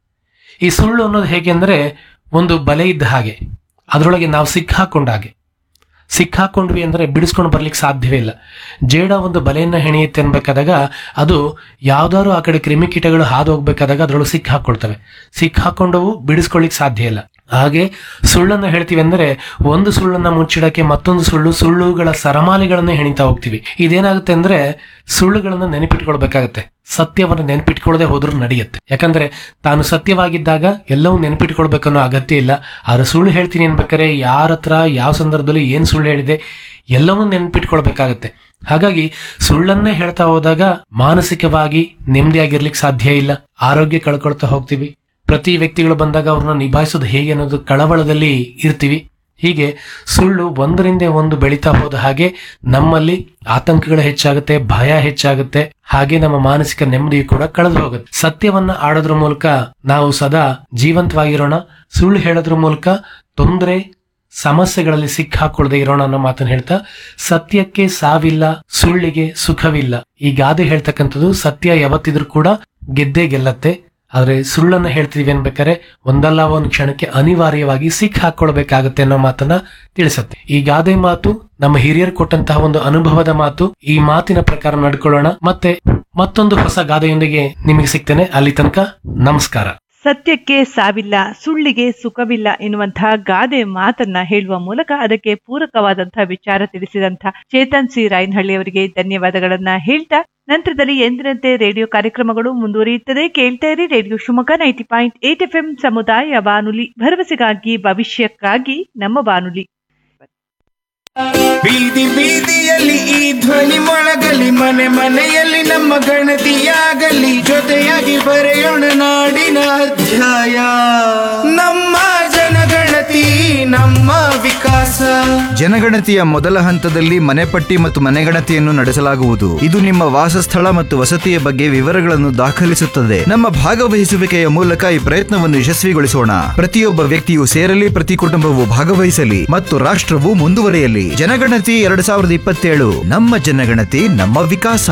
J: ಈ ಸುಳ್ಳು ಅನ್ನೋದು ಹೇಗೆ ಅಂದ್ರೆ ಒಂದು ಬಲೆ ಇದ್ದ ಹಾಗೆ, ಅದರೊಳಗೆ ನಾವು ಸಿಕ್ಕಾಕೊಂಡ್ವಿ ಅಂದ್ರೆ ಬಿಡಿಸ್ಕೊಂಡು ಬರ್ಲಿಕ್ಕೆ ಸಾಧ್ಯವೇ ಇಲ್ಲ. ಜೇಡ ಒಂದು ಬಲೆಯನ್ನ ಹೆಣೆಯುತ್ತೆ ಅನ್ಬೇಕಾದಾಗ ಅದು ಯಾವ್ದಾದ್ರು ಆ ಕಡೆ ಕ್ರಿಮಿಕೀಟಗಳು ಹಾದು ಹೋಗ್ಬೇಕಾದಾಗ ಅದ್ರೊಳಗೆ ಸಿಕ್ಕಾಕೊಂಡವು ಬಿಡಿಸ್ಕೊಳ್ಳಿಕ್ ಸಾಧ್ಯ ಇಲ್ಲ. ಹಾಗೆ ಸುಳ್ಳನ್ನ ಹೇಳ್ತೀವಿ ಅಂದ್ರೆ ಒಂದು ಸುಳ್ಳನ್ನ ಮುಚ್ಚಿಡಕ್ಕೆ ಮತ್ತೊಂದು ಸುಳ್ಳುಗಳ ಸರಮಾಲೆಗಳನ್ನ ಹೆಣಿತಾ ಹೋಗ್ತೀವಿ. ಇದೇನಾಗುತ್ತೆ ಅಂದ್ರೆ ಸುಳ್ಳುಗಳನ್ನ ನೆನಪಿಟ್ಕೊಳ್ಬೇಕಾಗತ್ತೆ. ಸತ್ಯವನ್ನ ನೆನಪಿಟ್ಕೊಳ್ಳದೆ ಹೋದ್ರೂ ನಡೆಯುತ್ತೆ. ಯಾಕಂದ್ರೆ ತಾನು ಸತ್ಯವಾಗಿದ್ದಾಗ ಎಲ್ಲವೂ ನೆನಪಿಟ್ಕೊಳ್ಬೇಕನ್ನೋ ಅಗತ್ಯ ಇಲ್ಲ. ಆದ್ರೆ ಸುಳ್ಳು ಹೇಳ್ತೀನಿ ಅನ್ಬೇಕಾದ್ರೆ ಯಾರ ಹತ್ರ ಯಾವ ಸಂದರ್ಭದಲ್ಲಿ ಏನ್ ಸುಳ್ಳು ಹೇಳಿದೆ ಎಲ್ಲವನ್ನೂ ನೆನಪಿಟ್ಕೊಳ್ಬೇಕಾಗತ್ತೆ. ಹಾಗಾಗಿ ಸುಳ್ಳನ್ನೇ ಹೇಳ್ತಾ ಹೋದಾಗ ಮಾನಸಿಕವಾಗಿ ನೆಮ್ಮದಿಯಾಗಿರ್ಲಿಕ್ಕೆ ಸಾಧ್ಯ ಇಲ್ಲ. ಆರೋಗ್ಯ ಕಳ್ಕೊಳ್ತಾ ಹೋಗ್ತೀವಿ. ಪ್ರತಿ ವ್ಯಕ್ತಿಗಳು ಬಂದಾಗ ಅವ್ರನ್ನ ನಿಭಾಯಿಸೋದು ಹೇಗೆ ಅನ್ನೋದು ಕಳವಳದಲ್ಲಿ ಇರ್ತೀವಿ. ಹೀಗೆ ಸುಳ್ಳು ಒಂದರಿಂದ ಒಂದು ಬೆಳೀತಾ ಹೋದ ಹಾಗೆ ನಮ್ಮಲ್ಲಿ ಆತಂಕಗಳು ಹೆಚ್ಚಾಗುತ್ತೆ, ಭಯ ಹೆಚ್ಚಾಗುತ್ತೆ. ಹಾಗೆ ನಮ್ಮ ಮಾನಸಿಕ ನೆಮ್ಮದಿ ಕೂಡ ಕಳೆದು ಹೋಗುತ್ತೆ. ಸತ್ಯವನ್ನ ಆಡೋದ್ರ ಮೂಲಕ ನಾವು ಸದಾ ಜೀವಂತವಾಗಿರೋಣ. ಸುಳ್ಳು ಹೇಳೋದ್ರ ಮೂಲಕ ತೊಂದರೆ ಸಮಸ್ಯೆಗಳಲ್ಲಿ ಸಿಕ್ಕಾಕೊಳ್ಳದೆ ಇರೋಣ ಅನ್ನೋ ಮಾತನ್ನು ಹೇಳ್ತಾ, ಸತ್ಯಕ್ಕೆ ಸಾವಿಲ್ಲ, ಸುಳ್ಳಿಗೆ ಸುಖವಿಲ್ಲ. ಈ ಗಾದೆ ಹೇಳ್ತಕ್ಕಂಥದ್ದು ಸತ್ಯ ಯಾವತ್ತಿದ್ರೂ ಕೂಡ ಗೆದ್ದೇ ಗೆಲ್ಲತ್ತೆ. ಆದ್ರೆ ಸುಳ್ಳನ್ನ ಹೇಳ್ತೀವಿ ಅನ್ಬೇಕಾದ್ರೆ ಒಂದಲ್ಲ ಒಂದು ಕ್ಷಣಕ್ಕೆ ಅನಿವಾರ್ಯವಾಗಿ ಸಿಕ್ಕಾಕೊಳ್ಬೇಕಾಗತ್ತೆ ಅನ್ನೋ ಮಾತನ್ನ ತಿಳಿಸುತ್ತೆ. ಈ ಗಾದೆ ಮಾತು ನಮ್ಮ ಹಿರಿಯರು ಕೊಟ್ಟಂತಹ ಒಂದು ಅನುಭವದ ಮಾತು. ಈ ಮಾತಿನ ಪ್ರಕಾರ ನಡ್ಕೊಳ್ಳೋಣ. ಮತ್ತೆ ಮತ್ತೊಂದು ಹೊಸ ಗಾದೆಯೊಂದಿಗೆ ನಿಮಗೆ ಸಿಗ್ತೇನೆ. ಅಲ್ಲಿ ತನಕ ನಮಸ್ಕಾರ.
M: ಸತ್ಯಕ್ಕೆ ಸಾವಿಲ್ಲ, ಸುಳ್ಳಿಗೆ ಸುಖವಿಲ್ಲ ಎನ್ನುವಂತಹ ಗಾದೆ ಮಾತನ್ನ ಹೇಳುವ ಮೂಲಕ ಅದಕ್ಕೆ ಪೂರಕವಾದಂತಹ ವಿಚಾರ ತಿಳಿಸಿದಂತಹ ಚೇತನ್ ಸಿ ರಾಯನಹಳ್ಳಿ ಅವರಿಗೆ ಧನ್ಯವಾದಗಳನ್ನ ಹೇಳ್ತಾ, ನಂತರದಲ್ಲಿ ಎಂದಿನಂತೆ ರೇಡಿಯೋ ಕಾರ್ಯಕ್ರಮಗಳು ಮುಂದುವರಿಯುತ್ತದೆ. ಕೇಳ್ತಾ ಇರಿ ರೇಡಿಯೋ ಶಿವಮೊಗ್ಗ 90.8 FM ಸಮುದಾಯ ಬಾನುಲಿ, ಭರವಸೆಗಾಗಿ ಭವಿಷ್ಯಕ್ಕಾಗಿ ನಮ್ಮ ಬಾನುಲಿ.
N: ಬೀದಿ ಬೀದಿಯಲ್ಲಿ ಈ ಧ್ವನಿ ಮೊಳಗಲಿ, ಮನೆ ಮನೆಯಲ್ಲಿ ನಮ್ಮ ಗಣತಿಯಾಗಲಿ, ಜೊತೆಯಾಗಿ ಬರೆಯೋಣ ನಾಡಿನ ಅಧ್ಯಾಯ. ನಮ್ಮ ಜನಗಣತಿ ನಮ್ಮ ವಿಕಾಸ.
O: ಜನಗಣತಿಯ ಮೊದಲ ಹಂತದಲ್ಲಿ ಮನೆಪಟ್ಟಿ ಮತ್ತು ಮನೆಗಣತಿಯನ್ನು ನಡೆಸಲಾಗುವುದು. ಇದು ನಿಮ್ಮ ವಾಸಸ್ಥಳ ಮತ್ತು ವಸತಿಯ ಬಗ್ಗೆ ವಿವರಗಳನ್ನು ದಾಖಲಿಸುತ್ತದೆ. ನಮ್ಮ ಭಾಗವಹಿಸುವಿಕೆಯ ಮೂಲಕ ಈ ಪ್ರಯತ್ನವನ್ನು ಯಶಸ್ವಿಗೊಳಿಸೋಣ. ಪ್ರತಿಯೊಬ್ಬ ವ್ಯಕ್ತಿಯು ಸೇರಲಿ, ಪ್ರತಿ ಕುಟುಂಬವು ಭಾಗವಹಿಸಲಿ ಮತ್ತು ರಾಷ್ಟ್ರವು ಮುಂದುವರಿಯಲಿ. ಜನಗಣತಿ 2027, ನಮ್ಮ ಜನಗಣತಿ ನಮ್ಮ ವಿಕಾಸ.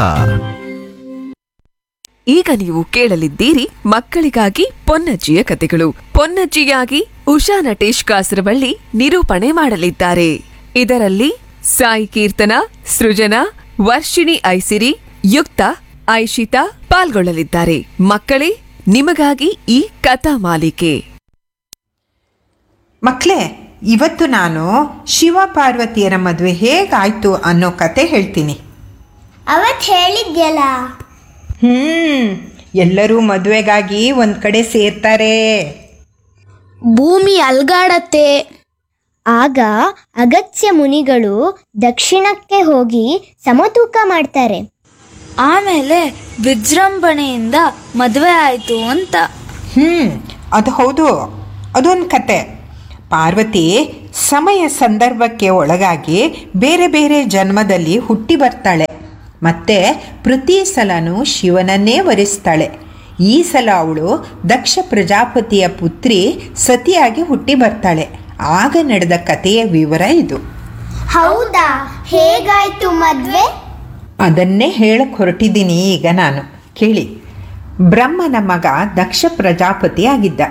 E: ಈಗ ನೀವು ಕೇಳಲಿದ್ದೀರಿ ಮಕ್ಕಳಿಗಾಗಿ ಪೊನ್ನಜ್ಜಿಯ ಕಥೆಗಳು. ಪೊನ್ನಜ್ಜಿಯಾಗಿ ಉಷಾ ನಟೇಶ್ ಕಾಸರವಳ್ಳಿ ನಿರೂಪಣೆ ಮಾಡಲಿದ್ದಾರೆ. ಇದರಲ್ಲಿ ಸಾಯಿ ಕೀರ್ತನ, ಸೃಜನಾ, ವರ್ಷಿಣಿ ಐಸಿರಿ, ಯುಕ್ತ, ಐಶಿತಾ ಪಾಲ್ಗೊಳ್ಳಲಿದ್ದಾರೆ. ಮಕ್ಕಳೇ, ನಿಮಗಾಗಿ ಈ ಕಥಾ ಮಾಲಿಕೆ.
P: ಮಕ್ಕಳೇ, ಇವತ್ತು ನಾನು ಶಿವ ಪಾರ್ವತಿಯರ ಮದುವೆ ಹೇಗಾಯ್ತು ಅನ್ನೋ ಕತೆ ಹೇಳ್ತೀನಿ.
F: ಅವತ್ತು ಹೇಳಿದ್ಯಲ್ಲ.
P: ಎಲ್ಲರೂ ಮದುವೆಗಾಗಿ ಒಂದು ಕಡೆ ಸೇರ್ತಾರೆ.
F: ಭೂಮಿ ಅಲ್ಗಾಡತ್ತೆ. ಆಗ ಅಗತ್ಯ ಮುನಿಗಳು ದಕ್ಷಿಣಕ್ಕೆ ಹೋಗಿ ಸಮತೂಕ ಮಾಡ್ತಾರೆ.
Q: ಆಮೇಲೆ ವಿಜೃಂಭಣೆಯಿಂದ ಮದುವೆ ಆಯಿತು ಅಂತ.
P: ಅದು ಹೌದು, ಅದೊಂದು ಕತೆ. ಪಾರ್ವತಿ ಸಮಯ ಸಂದರ್ಭಕ್ಕೆ ಒಳಗಾಗಿ ಬೇರೆ ಬೇರೆ ಜನ್ಮದಲ್ಲಿ ಹುಟ್ಟಿ ಬರ್ತಾಳೆ. ಮತ್ತೆ ಪ್ರತಿ ಸಲನೂ ಶಿವನನ್ನೇ ವರಿಸ್ತಾಳೆ. ಈ ಸಲ ಅವಳು ದಕ್ಷ ಪ್ರಜಾಪತಿಯ ಪುತ್ರಿ ಸತಿಯಾಗಿ ಹುಟ್ಟಿ ಬರ್ತಾಳೆ. ಆಗ ನಡೆದ ಕಥೆಯ ವಿವರ ಇದು.
F: ಹೌದಾ? ಹೇಗಾಯ್ತು ಮದ್ವೆ?
P: ಅದನ್ನೇ ಹೇಳಕ್ ಹೊರಟಿದ್ದೀನಿ ಈಗ ನಾನು. ಕೇಳಿ. ಬ್ರಹ್ಮನ ಮಗ ದಕ್ಷ ಪ್ರಜಾಪತಿ ಆಗಿದ್ದ.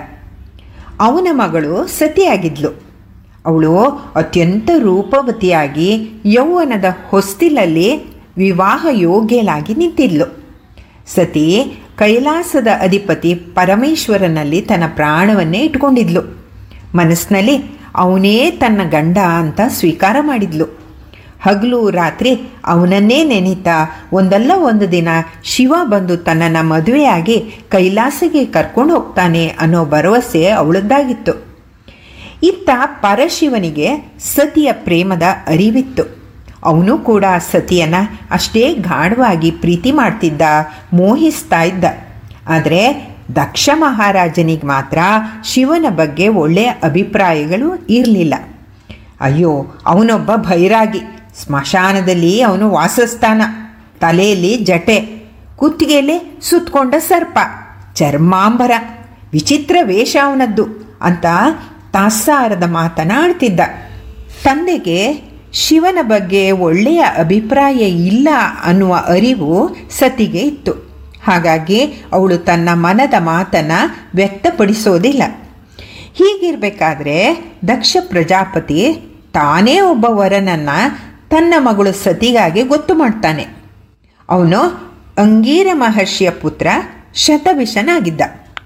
P: ಅವನ ಮಗಳು ಸತಿಯಾಗಿದ್ಲು. ಅವಳು ಅತ್ಯಂತ ರೂಪವತಿಯಾಗಿ ಯೌವನದ ಹೊಸ್ತಿಲಲ್ಲಿ ವಿವಾಹ ಯೋಗ್ಯಳಾಗಿ ನಿಂತಿದ್ಲು. ಸತಿ ಕೈಲಾಸದ ಅಧಿಪತಿ ಪರಮೇಶ್ವರನಲ್ಲಿ ತನ್ನ ಪ್ರಾಣವನ್ನೇ ಇಟ್ಕೊಂಡಿದ್ಲು. ಮನಸ್ಸಿನಲ್ಲಿ ಅವನೇ ತನ್ನ ಗಂಡ ಅಂತ ಸ್ವೀಕಾರ ಮಾಡಿದ್ಲು. ಹಗಲು ರಾತ್ರಿ ಅವನನ್ನೇ ನೆನೀತಾ ಒಂದಲ್ಲ ಒಂದು ದಿನ ಶಿವ ಬಂದು ತನ್ನನ್ನು ಮದುವೆಯಾಗಿ ಕೈಲಾಸಗೆ ಕರ್ಕೊಂಡು ಹೋಗ್ತಾನೆ ಅನ್ನೋ ಭರವಸೆ ಅವಳದ್ದಾಗಿತ್ತು. ಇತ್ತ ಪರಶಿವನಿಗೆ ಸತಿಯ ಪ್ರೇಮದ ಅರಿವಿತ್ತು. ಅವನು ಕೂಡ ಸತಿಯನ್ನು ಅಷ್ಟೇ ಗಾಢವಾಗಿ ಪ್ರೀತಿ ಮಾಡ್ತಿದ್ದ, ಮೋಹಿಸ್ತಾ ಇದ್ದ. ಆದರೆ ದಕ್ಷ ಮಹಾರಾಜನಿಗೆ ಮಾತ್ರ ಶಿವನ ಬಗ್ಗೆ ಒಳ್ಳೆಯ ಅಭಿಪ್ರಾಯಗಳು ಇರಲಿಲ್ಲ. ಅಯ್ಯೋ, ಅವನೊಬ್ಬ ಭೈರಾಗಿ. ಸ್ಮಶಾನದಲ್ಲಿ ಅವನು ವಾಸಸ್ಥಾನ. ತಲೆಯಲ್ಲಿ ಜಟೆ, ಕುತ್ತಿಗೆಯಲ್ಲಿ ಸುತ್ತಕೊಂಡ ಸರ್ಪ, ಚರ್ಮಾಂಬರ, ವಿಚಿತ್ರ ವೇಷ ಅವನದ್ದು ಅಂತ ತಾತ್ಸಾರದ ಮಾತನಾಡ್ತಿದ್ದ. ತಂದೆಗೆ ಶಿವನ ಬಗ್ಗೆ ಒಳ್ಳೆಯ ಅಭಿಪ್ರಾಯ ಇಲ್ಲ ಅನ್ನುವ ಅರಿವು ಸತಿಗೆ ಇತ್ತು. ಹಾಗಾಗಿ ಅವಳು ತನ್ನ ಮನದ ಮಾತನ್ನು ವ್ಯಕ್ತಪಡಿಸೋದಿಲ್ಲ. ಹೀಗಿರಬೇಕಾದ್ರೆ ದಕ್ಷ ಪ್ರಜಾಪತಿ ತಾನೇ ಒಬ್ಬ ವರನನ್ನು ತನ್ನ ಮಗಳು ಸತಿಗಾಗಿ ಗೊತ್ತು ಮಾಡ್ತಾನೆ. ಅವನು ಅಂಗೀರ ಮಹರ್ಷಿಯ ಪುತ್ರ ಶತಭಿಷನಾಗಿದ್ದ.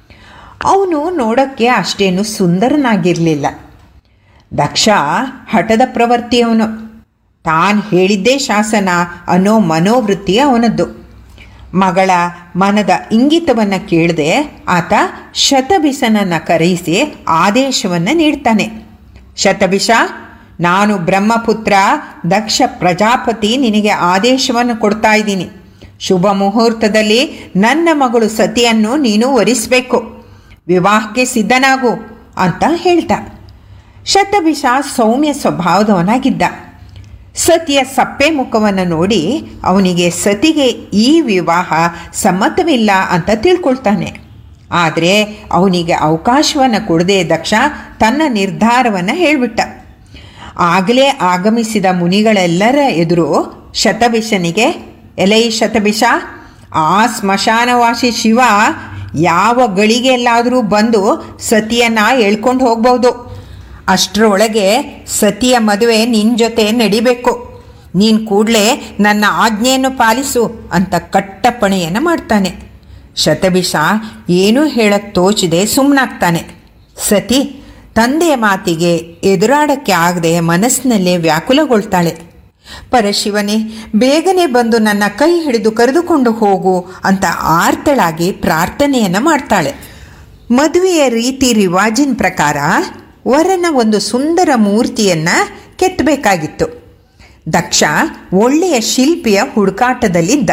P: ಅವನು ನೋಡೋಕ್ಕೆ ಅಷ್ಟೇನು ಸುಂದರನಾಗಿರಲಿಲ್ಲ. ದಕ್ಷ ಹಠದ ಪ್ರವೃತ್ತಿಯವನು. ತಾನು ಹೇಳಿದ್ದೇ ಶಾಸನ ಅನ್ನೋ ಮನೋವೃತ್ತಿ ಅವನದ್ದು. ಮಗಳ ಮನದ ಇಂಗಿತವನ್ನು ಕೇಳದೆ ಆತ ಶತಭಿಷನನ್ನು ಕರೆಯಿಸಿ ಆದೇಶವನ್ನು ನೀಡ್ತಾನೆ. ಶತಭಿಷ, ನಾನು ಬ್ರಹ್ಮಪುತ್ರ ದಕ್ಷ ಪ್ರಜಾಪತಿ ನಿನಗೆ ಆದೇಶವನ್ನು ಕೊಡ್ತಾ ಇದ್ದೀನಿ. ಶುಭ ಮುಹೂರ್ತದಲ್ಲಿ ನನ್ನ ಮಗಳು ಸತಿಯನ್ನು ನೀನು ವರಿಸಬೇಕು. ವಿವಾಹಕ್ಕೆ ಸಿದ್ಧನಾಗು ಅಂತ ಹೇಳ್ತಾ. ಶತಭಿಷ ಸೌಮ್ಯ ಸ್ವಭಾವದವನಾಗಿದ್ದ. ಸತಿಯ ಸಪ್ಪೆ ಮುಖವನ್ನು ನೋಡಿ ಅವನಿಗೆ ಸತಿಗೆ ಈ ವಿವಾಹ ಸಮ್ಮತವಿಲ್ಲ ಅಂತ ತಿಳ್ಕೊಳ್ತಾನೆ. ಆದರೆ ಅವನಿಗೆ ಅವಕಾಶವನ್ನು ಕೊಡದೆ ದಕ್ಷ ತನ್ನ ನಿರ್ಧಾರವನ್ನು ಹೇಳಿಬಿಟ್ಟ. ಆಗಲೇ ಆಗಮಿಸಿದ ಮುನಿಗಳೆಲ್ಲರ ಎದುರು ಶತಭಿಷನಿಗೆ, ಎಲೈ ಶತಭಿಷ, ಆ ಸ್ಮಶಾನವಾಸಿ ಶಿವ ಯಾವ ಗಳಿಗೆಲ್ಲಾದರೂ ಬಂದು ಸತಿಯನ್ನು ಎಳ್ಕೊಂಡು ಹೋಗ್ಬೋದು. ಅಷ್ಟರೊಳಗೆ ಸತಿಯ ಮದುವೆ ನಿನ್ನ ಜೊತೆ ನಡಿಬೇಕು. ನೀನು ಕೂಡಲೇ ನನ್ನ ಆಜ್ಞೆಯನ್ನು ಪಾಲಿಸು ಅಂತ ಕಟ್ಟಪ್ಪಣೆಯನ್ನು ಮಾಡ್ತಾನೆ. ಶತಭಿಷ ಏನೂ ಹೇಳಕ್ ತೋಚದೆ ಸುಮ್ಮನಾಗ್ತಾನೆ. ಸತಿ ತಂದೆಯ ಮಾತಿಗೆ ಎದುರಾಡಕ್ಕೆ ಆಗದೆ ಮನಸ್ಸಿನಲ್ಲೇ ವ್ಯಾಕುಲಗೊಳ್ತಾಳೆ. ಪರಶಿವನೇ, ಬೇಗನೆ ಬಂದು ನನ್ನ ಕೈ ಹಿಡಿದು ಕರೆದುಕೊಂಡು ಹೋಗು ಅಂತ ಆರ್ತಳಾಗಿ ಪ್ರಾರ್ಥನೆಯನ್ನು ಮಾಡ್ತಾಳೆ. ಮದುವೆಯ ರೀತಿ ರಿವಾಜಿನ ಪ್ರಕಾರ ವರನ ಒಂದು ಸುಂದರ ಮೂರ್ತಿಯನ್ನು ಕೆತ್ತಬೇಕಾಗಿತ್ತು. ದಕ್ಷ ಒಳ್ಳೆಯ ಶಿಲ್ಪಿಯ ಹುಡುಕಾಟದಲ್ಲಿದ್ದ.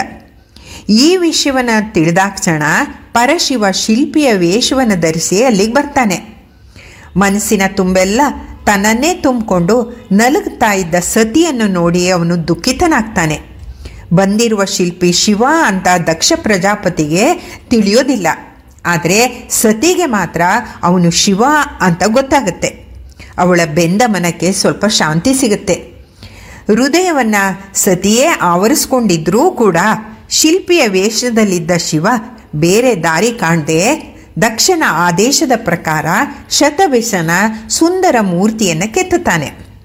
P: ಈ ವಿಷಯವನ್ನು ತಿಳಿದಾಕ್ಷಣ ಪರಶಿವ ಶಿಲ್ಪಿಯ ವೇಷವನ್ನು ಧರಿಸಿ ಅಲ್ಲಿಗೆ ಬರ್ತಾನೆ. ಮನಸ್ಸಿನ ತುಂಬೆಲ್ಲ ತನ್ನನ್ನೇ ತುಂಬಿಕೊಂಡು ನಲುಗ್ತಾ ಇದ್ದ ಸತಿಯನ್ನು ನೋಡಿ ಅವನು ದುಃಖಿತನಾಗ್ತಾನೆ. ಬಂದಿರುವ ಶಿಲ್ಪಿ ಶಿವ ಅಂತ ದಕ್ಷ ಪ್ರಜಾಪತಿಗೆ ತಿಳಿಯೋದಿಲ್ಲ. ಆದರೆ ಸತಿಗೆ ಮಾತ್ರ ಅವನು ಶಿವ ಅಂತ ಗೊತ್ತಾಗುತ್ತೆ. ಅವಳ ಬೆಂದ ಮನಕ್ಕೆ ಸ್ವಲ್ಪ ಶಾಂತಿ ಸಿಗುತ್ತೆ. ಹೃದಯವನ್ನು ಸತಿಯೇ ಆವರಿಸ್ಕೊಂಡಿದ್ರೂ ಕೂಡ ಶಿಲ್ಪಿಯ ವೇಷದಲ್ಲಿದ್ದ ಶಿವ ಬೇರೆ ದಾರಿ ಕಾಣದೆ ದಕ್ಷನ ಆದೇಶದ ಪ್ರಕಾರ ಶತಭಿಷನ ಸುಂದರ ಮೂರ್ತಿಯನ್ನು ಕೆತ್ತುತ್ತಾನೆ.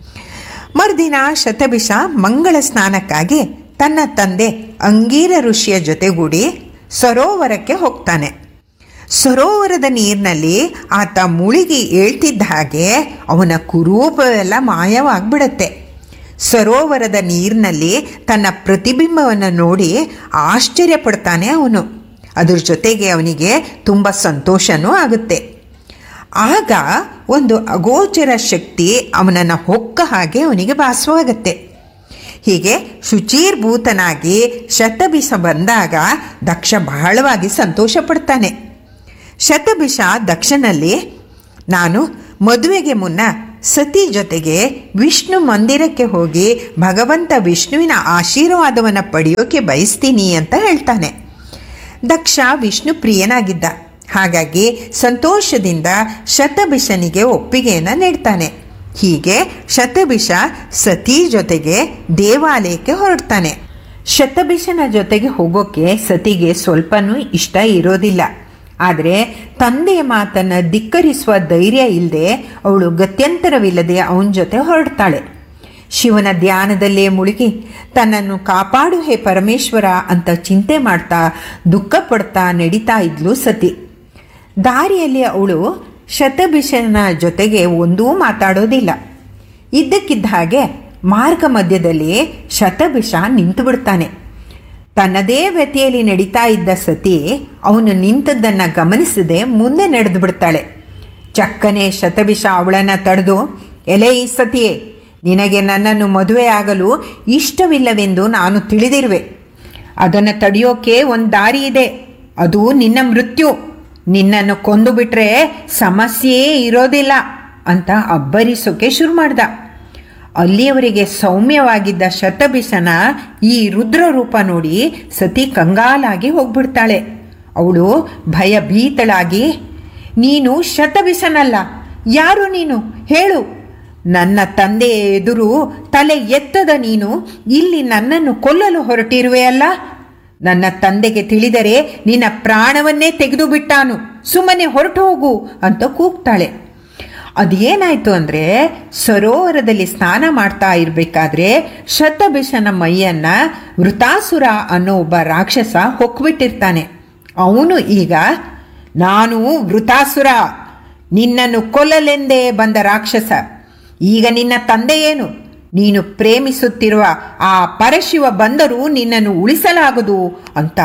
P: ಮರುದಿನ ಶತಭಿಷ ಮಂಗಳ ಸ್ನಾನಕ್ಕಾಗಿ ತನ್ನ ತಂದೆ ಅಂಗೀರ ಋಷಿಯ ಜೊತೆಗೂಡಿ ಸರೋವರಕ್ಕೆ ಹೋಗ್ತಾನೆ. ಸರೋವರದ ನೀರಿನಲ್ಲಿ ಆತ ಮುಳುಗಿ ಏಳ್ತಿದ್ದ ಹಾಗೆ ಅವನ ಕುರೂಪವೆಲ್ಲ ಮಾಯವಾಗಿಬಿಡುತ್ತೆ. ಸರೋವರದ ನೀರಿನಲ್ಲಿ ತನ್ನ ಪ್ರತಿಬಿಂಬವನ್ನು ನೋಡಿ ಆಶ್ಚರ್ಯ ಪಡ್ತಾನೆ ಅವನು. ಅದ್ರ ಜೊತೆಗೆ ಅವನಿಗೆ ತುಂಬ ಸಂತೋಷನೂ ಆಗುತ್ತೆ. ಆಗ ಒಂದು ಅಗೋಚರ ಶಕ್ತಿ ಅವನನ್ನು ಹೊಕ್ಕ ಹಾಗೆ ಅವನಿಗೆ ಭಾಸವಾಗುತ್ತೆ. ಹೀಗೆ ಶುಚೀರ್ಭೂತನಾಗಿ ಶತಭಿಷ ಬಂದಾಗ ದಕ್ಷ ಬಹಳವಾಗಿ ಸಂತೋಷ ಪಡ್ತಾನೆ. ಶತಭಿಷ ದಕ್ಷನಲ್ಲಿ, ನಾನು ಮದುವೆಗೆ ಮುನ್ನ ಸತಿ ಜೊತೆಗೆ ವಿಷ್ಣು ಮಂದಿರಕ್ಕೆ ಹೋಗಿ ಭಗವಂತ ವಿಷ್ಣುವಿನ ಆಶೀರ್ವಾದವನ್ನು ಪಡೆಯೋಕೆ ಬಯಸ್ತೀನಿ ಅಂತ ಹೇಳ್ತಾನೆ. ದಕ್ಷ ವಿಷ್ಣು ಪ್ರಿಯನಾಗಿದ್ದ. ಹಾಗಾಗಿ ಸಂತೋಷದಿಂದ ಶತಭಿಷನಿಗೆ ಒಪ್ಪಿಗೆಯನ್ನು ನೀಡ್ತಾನೆ. ಹೀಗೆ ಶತಭಿಷ ಸತಿ ಜೊತೆಗೆ ದೇವಾಲಯಕ್ಕೆ ಹೊರಡ್ತಾನೆ. ಶತಭಿಷನ ಜೊತೆಗೆ ಹೋಗೋಕ್ಕೆ ಸತಿಗೆ ಸ್ವಲ್ಪನೂ ಇಷ್ಟ ಇರೋದಿಲ್ಲ. ಆದರೆ ತಂದೆಯ ಮಾತನ್ನು ಧಿಕ್ಕರಿಸುವ ಧೈರ್ಯ ಇಲ್ಲದೆ ಅವಳು ಗತ್ಯಂತರವಿಲ್ಲದೆ ಅವನ ಜೊತೆ ಹೊರಡ್ತಾಳೆ. ಶಿವನ ಧ್ಯಾನದಲ್ಲೇ ಮುಳುಗಿ ತನ್ನನ್ನು ಕಾಪಾಡು ಹೇ ಪರಮೇಶ್ವರ ಅಂತ ಚಿಂತೆ ಮಾಡ್ತಾ ದುಃಖ ಪಡ್ತಾ ನಡೀತಾ ಇದ್ಲು ಸತಿ. ದಾರಿಯಲ್ಲಿ ಅವಳು ಶತಭಿಷನ ಜೊತೆಗೆ ಒಂದೂ ಮಾತಾಡೋದಿಲ್ಲ. ಇದ್ದಕ್ಕಿದ್ದ ಹಾಗೆ ಮಾರ್ಗ ಮಧ್ಯದಲ್ಲಿ ಶತಭಿಷ ನಿಂತು ಬಿಡ್ತಾನೆ. ತನ್ನದೇ ವ್ಯಥೆಯಲ್ಲಿ ನಡೀತಾ ಇದ್ದ ಸತಿ ಅವನು ನಿಂತದ್ದನ್ನು ಗಮನಿಸದೆ ಮುಂದೆ ನಡೆದು ಬಿಡ್ತಾಳೆ. ಚಕ್ಕನೆ ಶತಭಿಷ ಅವಳನ್ನು ತಡೆದು, ಎಲೆ ಈ ಸತಿಯೇ, ನಿನಗೆ ನನ್ನನ್ನು ಮದುವೆಯಾಗಲು ಇಷ್ಟವಿಲ್ಲವೆಂದು ನಾನು ತಿಳಿದಿರುವೆ. ಅದನ್ನು ತಡೆಯೋಕೆ ಒಂದು ದಾರಿ ಇದೆ, ಅದು ನಿನ್ನ ಮೃತ್ಯು. ನಿನ್ನನ್ನು ಕೊಂದು ಬಿಟ್ರೆ ಸಮಸ್ಯೆಯೇ ಇರೋದಿಲ್ಲ ಅಂತ ಅಬ್ಬರಿಸೋಕೆ ಶುರು ಮಾಡ್ದ. ಅಲ್ಲಿಯವರೆಗೆ ಸೌಮ್ಯವಾಗಿದ್ದ ಶತಭಿಷನ ಈ ರುದ್ರ ರೂಪ ನೋಡಿ ಸತಿ ಕಂಗಾಲಾಗಿ ಹೋಗ್ಬಿಡ್ತಾಳೆ. ಅವಳು ಭಯಭೀತಳಾಗಿ, ನೀನು ಶತಭಿಷನಲ್ಲ, ಯಾರು ನೀನು ಹೇಳು? ನನ್ನ ತಂದೆಯ ಎದುರು ತಲೆ ಎತ್ತದ ನೀನು ಇಲ್ಲಿ ನನ್ನನ್ನು ಕೊಲ್ಲಲು ಹೊರಟಿರುವೆಯಲ್ಲ? ನನ್ನ ತಂದೆಗೆ ತಿಳಿದರೆ ನಿನ್ನ ಪ್ರಾಣವನ್ನೇ ತೆಗೆದು ಬಿಟ್ಟಾನು, ಸುಮ್ಮನೆ ಹೊರಟು ಹೋಗು ಅಂತ ಕೂಗ್ತಾಳೆ. ಅದೇನಾಯ್ತು ಅಂದರೆ, ಸರೋವರದಲ್ಲಿ ಸ್ನಾನ ಮಾಡ್ತಾ ಇರಬೇಕಾದ್ರೆ ಶತಭಿಷನ ಮೈಯನ್ನು ವೃತಾಸುರ ಅನ್ನೋ ಒಬ್ಬ ರಾಕ್ಷಸ ಹೊಕ್ಬಿಟ್ಟಿರ್ತಾನೆ. ಅವನು ಈಗ, ನಾನು ವೃತಾಸುರ, ನಿನ್ನನ್ನು ಕೊಲ್ಲಲೆಂದೇ ಬಂದ ರಾಕ್ಷಸ. ಈಗ ನಿನ್ನ ತಂದೆ ಏನು? ನೀನು ಪ್ರೇಮಿಸುತ್ತಿರುವ ಆ ಪರಶಿವ ಬಂದರೂ ನಿನ್ನನ್ನು ಉಳಿಸಲಾಗದು ಅಂತ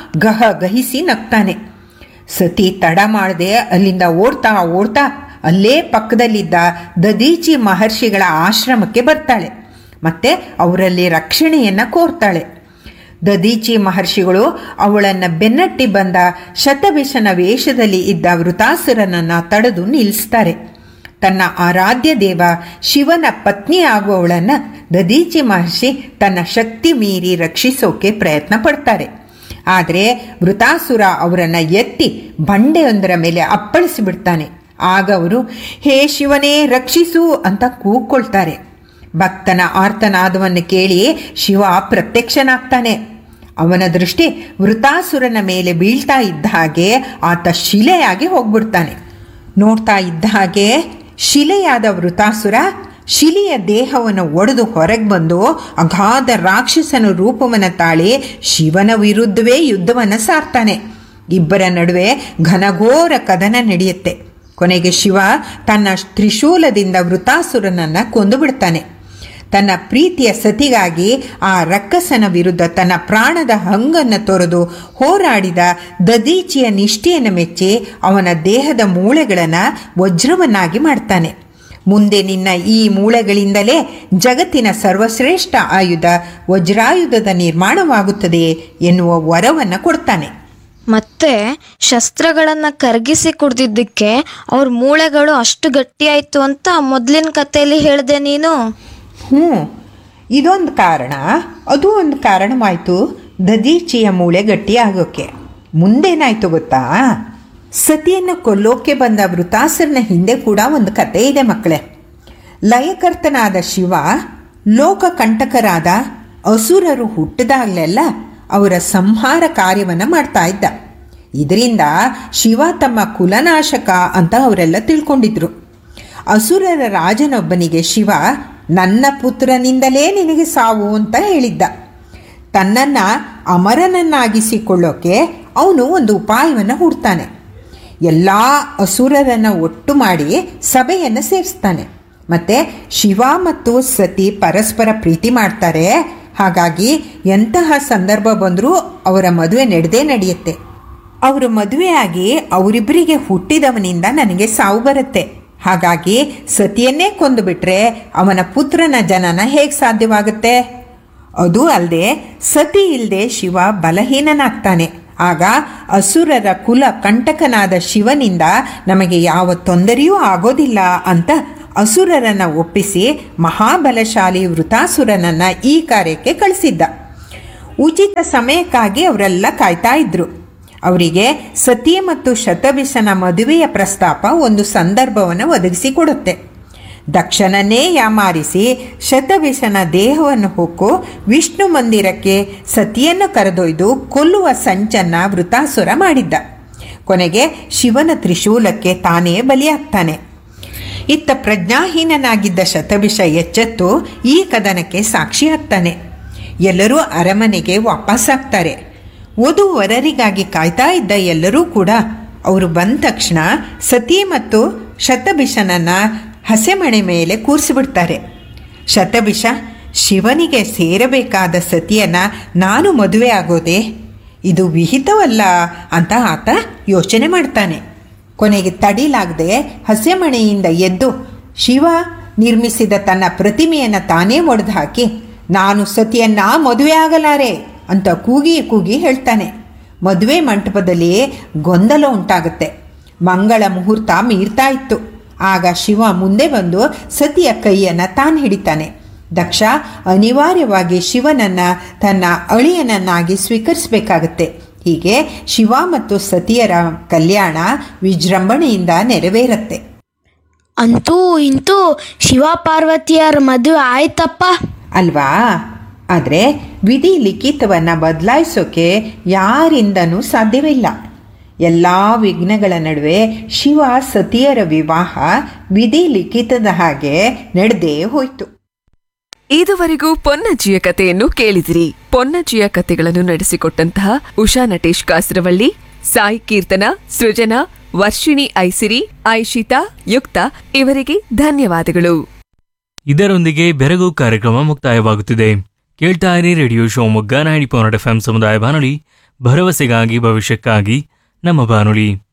P: ಗಹಿಸಿ ನಗ್ತಾನೆ. ಸತಿ ತಡ ಮಾಡದೆ ಅಲ್ಲಿಂದ ಓಡ್ತಾ ಓಡ್ತಾ ಅಲ್ಲೇ ಪಕ್ಕದಲ್ಲಿದ್ದ ದದೀಚಿ ಮಹರ್ಷಿಗಳ ಆಶ್ರಮಕ್ಕೆ ಬರ್ತಾಳೆ. ಮತ್ತೆ ಅವರಲ್ಲಿ ರಕ್ಷಣೆಯನ್ನು ಕೋರ್ತಾಳೆ. ದದೀಚಿ ಮಹರ್ಷಿಗಳು ಅವಳನ್ನು ಬೆನ್ನಟ್ಟಿ ಬಂದ ಶತಭಿಷನ ವೇಷದಲ್ಲಿ ಇದ್ದ ವೃತಾಸುರನನ್ನು ತಡೆದು ನಿಲ್ಲಿಸ್ತಾರೆ. ತನ್ನ ಆರಾಧ್ಯ ದೇವ ಶಿವನ ಪತ್ನಿ ಆಗುವವಳನ್ನು ದದೀಚಿ ಮಹರ್ಷಿ ತನ್ನ ಶಕ್ತಿ ಮೀರಿ ರಕ್ಷಿಸೋಕೆ ಪ್ರಯತ್ನ ಪಡ್ತಾರೆ. ಆದರೆ ವೃತಾಸುರ ಅವರನ್ನು ಎತ್ತಿ ಬಂಡೆಯೊಂದರ ಮೇಲೆ ಅಪ್ಪಳಿಸಿಬಿಡ್ತಾನೆ. ಆಗ ಅವರು, ಹೇ ಶಿವನೇ ರಕ್ಷಿಸು ಅಂತ ಕೂಗ್ಕೊಳ್ತಾರೆ. ಭಕ್ತನ ಆರ್ತನಾದವನ್ನು ಕೇಳಿ ಶಿವ ಪ್ರತ್ಯಕ್ಷನಾಗ್ತಾನೆ. ಅವನ ದೃಷ್ಟಿ ವೃತಾಸುರನ ಮೇಲೆ ಬೀಳ್ತಾ ಇದ್ದ ಹಾಗೆ ಆತ ಶಿಲೆಯಾಗಿ ಹೋಗ್ಬಿಡ್ತಾನೆ. ನೋಡ್ತಾ ಇದ್ದ ಹಾಗೆ ಶಿಲೆಯಾದ ವೃತಾಸುರ ಶಿಲೆಯ ದೇಹವನ್ನು ಒಡೆದು ಹೊರಗೆ ಬಂದು ಅಗಾಧ ರಾಕ್ಷಸನ ರೂಪವನ್ನು ತಾಳಿ ಶಿವನ ವಿರುದ್ಧವೇ ಯುದ್ಧವನ್ನು ಸಾರ್ತಾನೆ. ಇಬ್ಬರ ನಡುವೆ ಘನಘೋರ ಕದನ ನಡೆಯುತ್ತೆ. ಕೊನೆಗೆ ಶಿವ ತನ್ನ ತ್ರಿಶೂಲದಿಂದ ವೃತಾಸುರನನ್ನು ಕೊಂದು ಬಿಡ್ತಾನೆ. ತನ್ನ ಪ್ರೀತಿಯ ಸತಿಗಾಗಿ ಆ ರಕ್ಕಸನ ವಿರುದ್ಧ ತನ್ನ ಪ್ರಾಣದ ಹಂಗನ್ನು ತೊರೆದು ಹೋರಾಡಿದ ದದೀಚಿಯ ನಿಷ್ಠೆಯನ್ನು ಮೆಚ್ಚಿ ಅವನ ದೇಹದ ಮೂಳೆಗಳನ್ನು ವಜ್ರವನ್ನಾಗಿ ಮಾಡ್ತಾನೆ. ಮುಂದೆ ನಿನ್ನ ಈ ಮೂಳೆಗಳಿಂದಲೇ ಜಗತ್ತಿನ ಸರ್ವಶ್ರೇಷ್ಠ ಆಯುಧ ವಜ್ರಾಯುಧದ ನಿರ್ಮಾಣವಾಗುತ್ತದೆ ಎನ್ನುವ ವರವನ್ನು ಕೊಡ್ತಾನೆ.
Q: ಮತ್ತೆ ಶಸ್ತ್ರಗಳನ್ನ ಕರಗಿಸಿ ಕುಡ್ದಿದ್ದಕ್ಕೆ ಅವ್ರ ಮೂಳೆಗಳು ಅಷ್ಟು ಗಟ್ಟಿಯಾಯ್ತು ಅಂತ ಮೊದಲಿನ ಕಥೆಯಲ್ಲಿ ಹೇಳಿದೆ ನೀನು.
P: ಇದೊಂದು ಕಾರಣ. ಅದು ಒಂದು ಕಾರಣವಾಯಿತು ದದೀಚಿಯ ಮೂಳೆ ಗಟ್ಟಿಯಾಗೋಕ್ಕೆ. ಮುಂದೇನಾಯ್ತು ಗೊತ್ತಾ? ಸತಿಯನ್ನು ಕೊಲ್ಲೋಕೆ ಬಂದ ವೃತಾಸುರನ ಹಿಂದೆ ಕೂಡ ಒಂದು ಕತೆ ಇದೆ ಮಕ್ಕಳೇ. ಲಯಕರ್ತನಾದ ಶಿವ ಲೋಕಕಂಟಕರಾದ ಅಸುರರು ಹುಟ್ಟಿದಾಗಲೆಲ್ಲ ಅವರ ಸಂಹಾರ ಕಾರ್ಯವನ್ನು ಮಾಡ್ತಾ ಇದ್ದ. ಇದರಿಂದ ಶಿವ ತಮ್ಮ ಕುಲನಾಶಕ ಅಂತ ಅವರೆಲ್ಲ ತಿಳ್ಕೊಂಡಿದ್ರು. ಅಸುರರ ರಾಜನೊಬ್ಬನಿಗೆ ಶಿವ ನನ್ನ ಪುತ್ರನಿಂದಲೇ ನಿನಗೆ ಸಾವು ಅಂತ ಹೇಳಿದ್ದ. ತನ್ನನ್ನು ಅಮರನನ್ನಾಗಿಸಿಕೊಳ್ಳೋಕೆ ಅವನು ಒಂದು ಉಪಾಯವನ್ನು ಹುಡ್ತಾನೆ. ಎಲ್ಲ ಅಸುರರನ್ನು ಒಟ್ಟು ಮಾಡಿ ಸಭೆಯನ್ನು ಸೇರಿಸ್ತಾನೆ. ಮತ್ತು ಶಿವ ಮತ್ತು ಸತಿ ಪರಸ್ಪರ ಪ್ರೀತಿ ಮಾಡ್ತಾರೆ. ಹಾಗಾಗಿ ಎಂತಹ ಸಂದರ್ಭ ಬಂದರೂ ಅವರ ಮದುವೆ ನಡೆಯುತ್ತೆ. ಅವರು ಮದುವೆಯಾಗಿ ಅವರಿಬ್ಬರಿಗೆ ಹುಟ್ಟಿದವನಿಂದ ನನಗೆ ಸಾವು ಬರುತ್ತೆ. ಹಾಗಾಗಿ ಸತಿಯನ್ನೇ ಕೊಂದುಬಿಟ್ರೆ ಅವನ ಪುತ್ರನ ಜನನ ಹೇಗೆ ಸಾಧ್ಯವಾಗುತ್ತೆ? ಅದು ಅಲ್ಲದೆ ಸತಿ ಇಲ್ಲದೆ ಶಿವ ಬಲಹೀನನಾಗ್ತಾನೆ. ಆಗ ಅಸುರರ ಕುಲ ಕಂಟಕನಾದ ಶಿವನಿಂದ ನಮಗೆ ಯಾವ ತೊಂದರೆಯೂ ಆಗೋದಿಲ್ಲ ಅಂತ ಅಸುರರನ್ನು ಒಪ್ಪಿಸಿ ಮಹಾಬಲಶಾಲಿ ವೃತಾಸುರನನ್ನು ಈ ಕಾರ್ಯಕ್ಕೆ ಕಳಿಸಿದ್ದ. ಉಚಿತ ಸಮಯಕ್ಕಾಗಿ ಅವರೆಲ್ಲ ಕಾಯ್ತಾ ಇದ್ರು. ಅವರಿಗೆ ಸತಿ ಮತ್ತು ಶತಭಿಷನ ಮದುವೆಯ ಪ್ರಸ್ತಾಪ ಒಂದು ಸಂದರ್ಭವನ್ನು ಒದಗಿಸಿಕೊಡುತ್ತೆ. ದಕ್ಷನನ್ನೇ ಯಾಮಾರಿಸಿ ಶತಭಿಷನ ದೇಹವನ್ನು ಹೊಕ್ಕು ವಿಷ್ಣು ಮಂದಿರಕ್ಕೆ ಸತಿಯನ್ನು ಕರೆದೊಯ್ದು ಕೊಲ್ಲುವ ಸಂಚನ್ನು ವೃತಾಸುರ ಮಾಡಿದ್ದ. ಕೊನೆಗೆ ಶಿವನ ತ್ರಿಶೂಲಕ್ಕೆ ತಾನೇ ಬಲಿಯಾಗ್ತಾನೆ. ಇತ್ತ ಪ್ರಜ್ಞಾಹೀನನಾಗಿದ್ದ ಶತಭಿಷ ಎಚ್ಚೆತ್ತು ಈ ಕದನಕ್ಕೆ ಸಾಕ್ಷಿಯಾಗ್ತಾನೆ. ಎಲ್ಲರೂ ಅರಮನೆಗೆ ವಾಪಸ್ಸಾಗ್ತಾರೆ. ವಧುವರರಿಗಾಗಿ ಕಾಯ್ತಾ ಇದ್ದ ಎಲ್ಲರೂ ಕೂಡ ಅವರು ಬಂದ ತಕ್ಷಣ ಸತಿ ಮತ್ತು ಶತಭಿಷನನ್ನು ಹಸೆಮಣೆ ಮೇಲೆ ಕೂರಿಸಿಬಿಡ್ತಾರೆ. ಶತಭಿಷ ಶಿವನಿಗೆ ಸೇರಬೇಕಾದ ಸತಿಯನ್ನು ನಾನು ಮದುವೆ ಆಗೋದೆ ಇದು ವಿಹಿತವಲ್ಲ ಅಂತ ಆತ ಯೋಚನೆ ಮಾಡ್ತಾನೆ. ಕೊನೆಗೆ ತಡಿಲಾಗದೆ ಹಸೆಮಣೆಯಿಂದ ಎದ್ದು ಶಿವ ನಿರ್ಮಿಸಿದ ತನ್ನ ಪ್ರತಿಮೆಯನ್ನು ತಾನೇ ಒಡೆದು ಹಾಕಿ ನಾನು ಸತಿಯನ್ನು ಮದುವೆ ಆಗಲಾರೆ ಅಂತ ಕೂಗಿ ಹೇಳ್ತಾನೆ. ಮದುವೆ ಮಂಟಪದಲ್ಲಿ ಗೊಂದಲ ಉಂಟಾಗುತ್ತೆ. ಮಂಗಳ ಮುಹೂರ್ತ ಮೀರ್ತಾ ಇತ್ತು. ಆಗ ಶಿವ ಮುಂದೆ ಬಂದು ಸತಿಯ ಕೈಯನ್ನು ತಾನು ಹಿಡಿತಾನೆ. ದಕ್ಷ ಅನಿವಾರ್ಯವಾಗಿ ಶಿವನನ್ನು ತನ್ನ ಅಳಿಯನನ್ನಾಗಿ ಸ್ವೀಕರಿಸಬೇಕಾಗತ್ತೆ. ಹೀಗೆ ಶಿವ ಮತ್ತು ಸತಿಯರ ಕಲ್ಯಾಣ ವಿಜೃಂಭಣೆಯಿಂದ ನೆರವೇರುತ್ತೆ.
Q: ಅಂತೂ ಇಂತೂ ಶಿವ ಪಾರ್ವತಿಯರ ಮದುವೆ ಆಯ್ತಪ್ಪ
P: ಅಲ್ವಾ? ಆದರೆ ವಿಧಿ ಲಿಖಿತವನ್ನು ಬದಲಾಯಿಸೋಕೆ ಯಾರಿಂದನೂ ಸಾಧ್ಯವಿಲ್ಲ. ಎಲ್ಲ ವಿಘ್ನಗಳ ನಡುವೆ ಶಿವ ಸತಿಯರ ವಿವಾಹ ವಿಧಿ ಲಿಖಿತದ ಹಾಗೆ ನಡೆದೇ ಹೋಯಿತು.
E: ಇದುವರೆಗೂ ಪೊನ್ನಜ್ಜಿಯ ಕಥೆಯನ್ನು ಕೇಳಿದಿರಿ. ಪೊನ್ನಜ್ಜಿಯ ಕಥೆಗಳನ್ನು ನಡೆಸಿಕೊಟ್ಟಂತಹ ಉಷಾ ನಟೇಶ್ ಕಾಸರವಳ್ಳಿ, ಸಾಯಿ ಕೀರ್ತನ, ಸೃಜನಾ, ವರ್ಷಿಣಿ ಐಸಿರಿ, ಐಶಿತಾ, ಯುಕ್ತ ಇವರಿಗೆ ಧನ್ಯವಾದಗಳು.
I: ಇದರೊಂದಿಗೆ ಬೆರಗು ಕಾರ್ಯಕ್ರಮ ಮುಕ್ತಾಯವಾಗುತ್ತಿದೆ. ಕೇಳ್ತಾ ಇರಿ ರೇಡಿಯೋ ಶಿವಮೊಗ್ಗ 90.4 FM ಸಮುದಾಯ ಬಾನುಲಿ, ಭರವಸೆಗಾಗಿ ಭವಿಷ್ಯಕ್ಕಾಗಿ ನಮ್ಮ ಬಾನುಲಿ.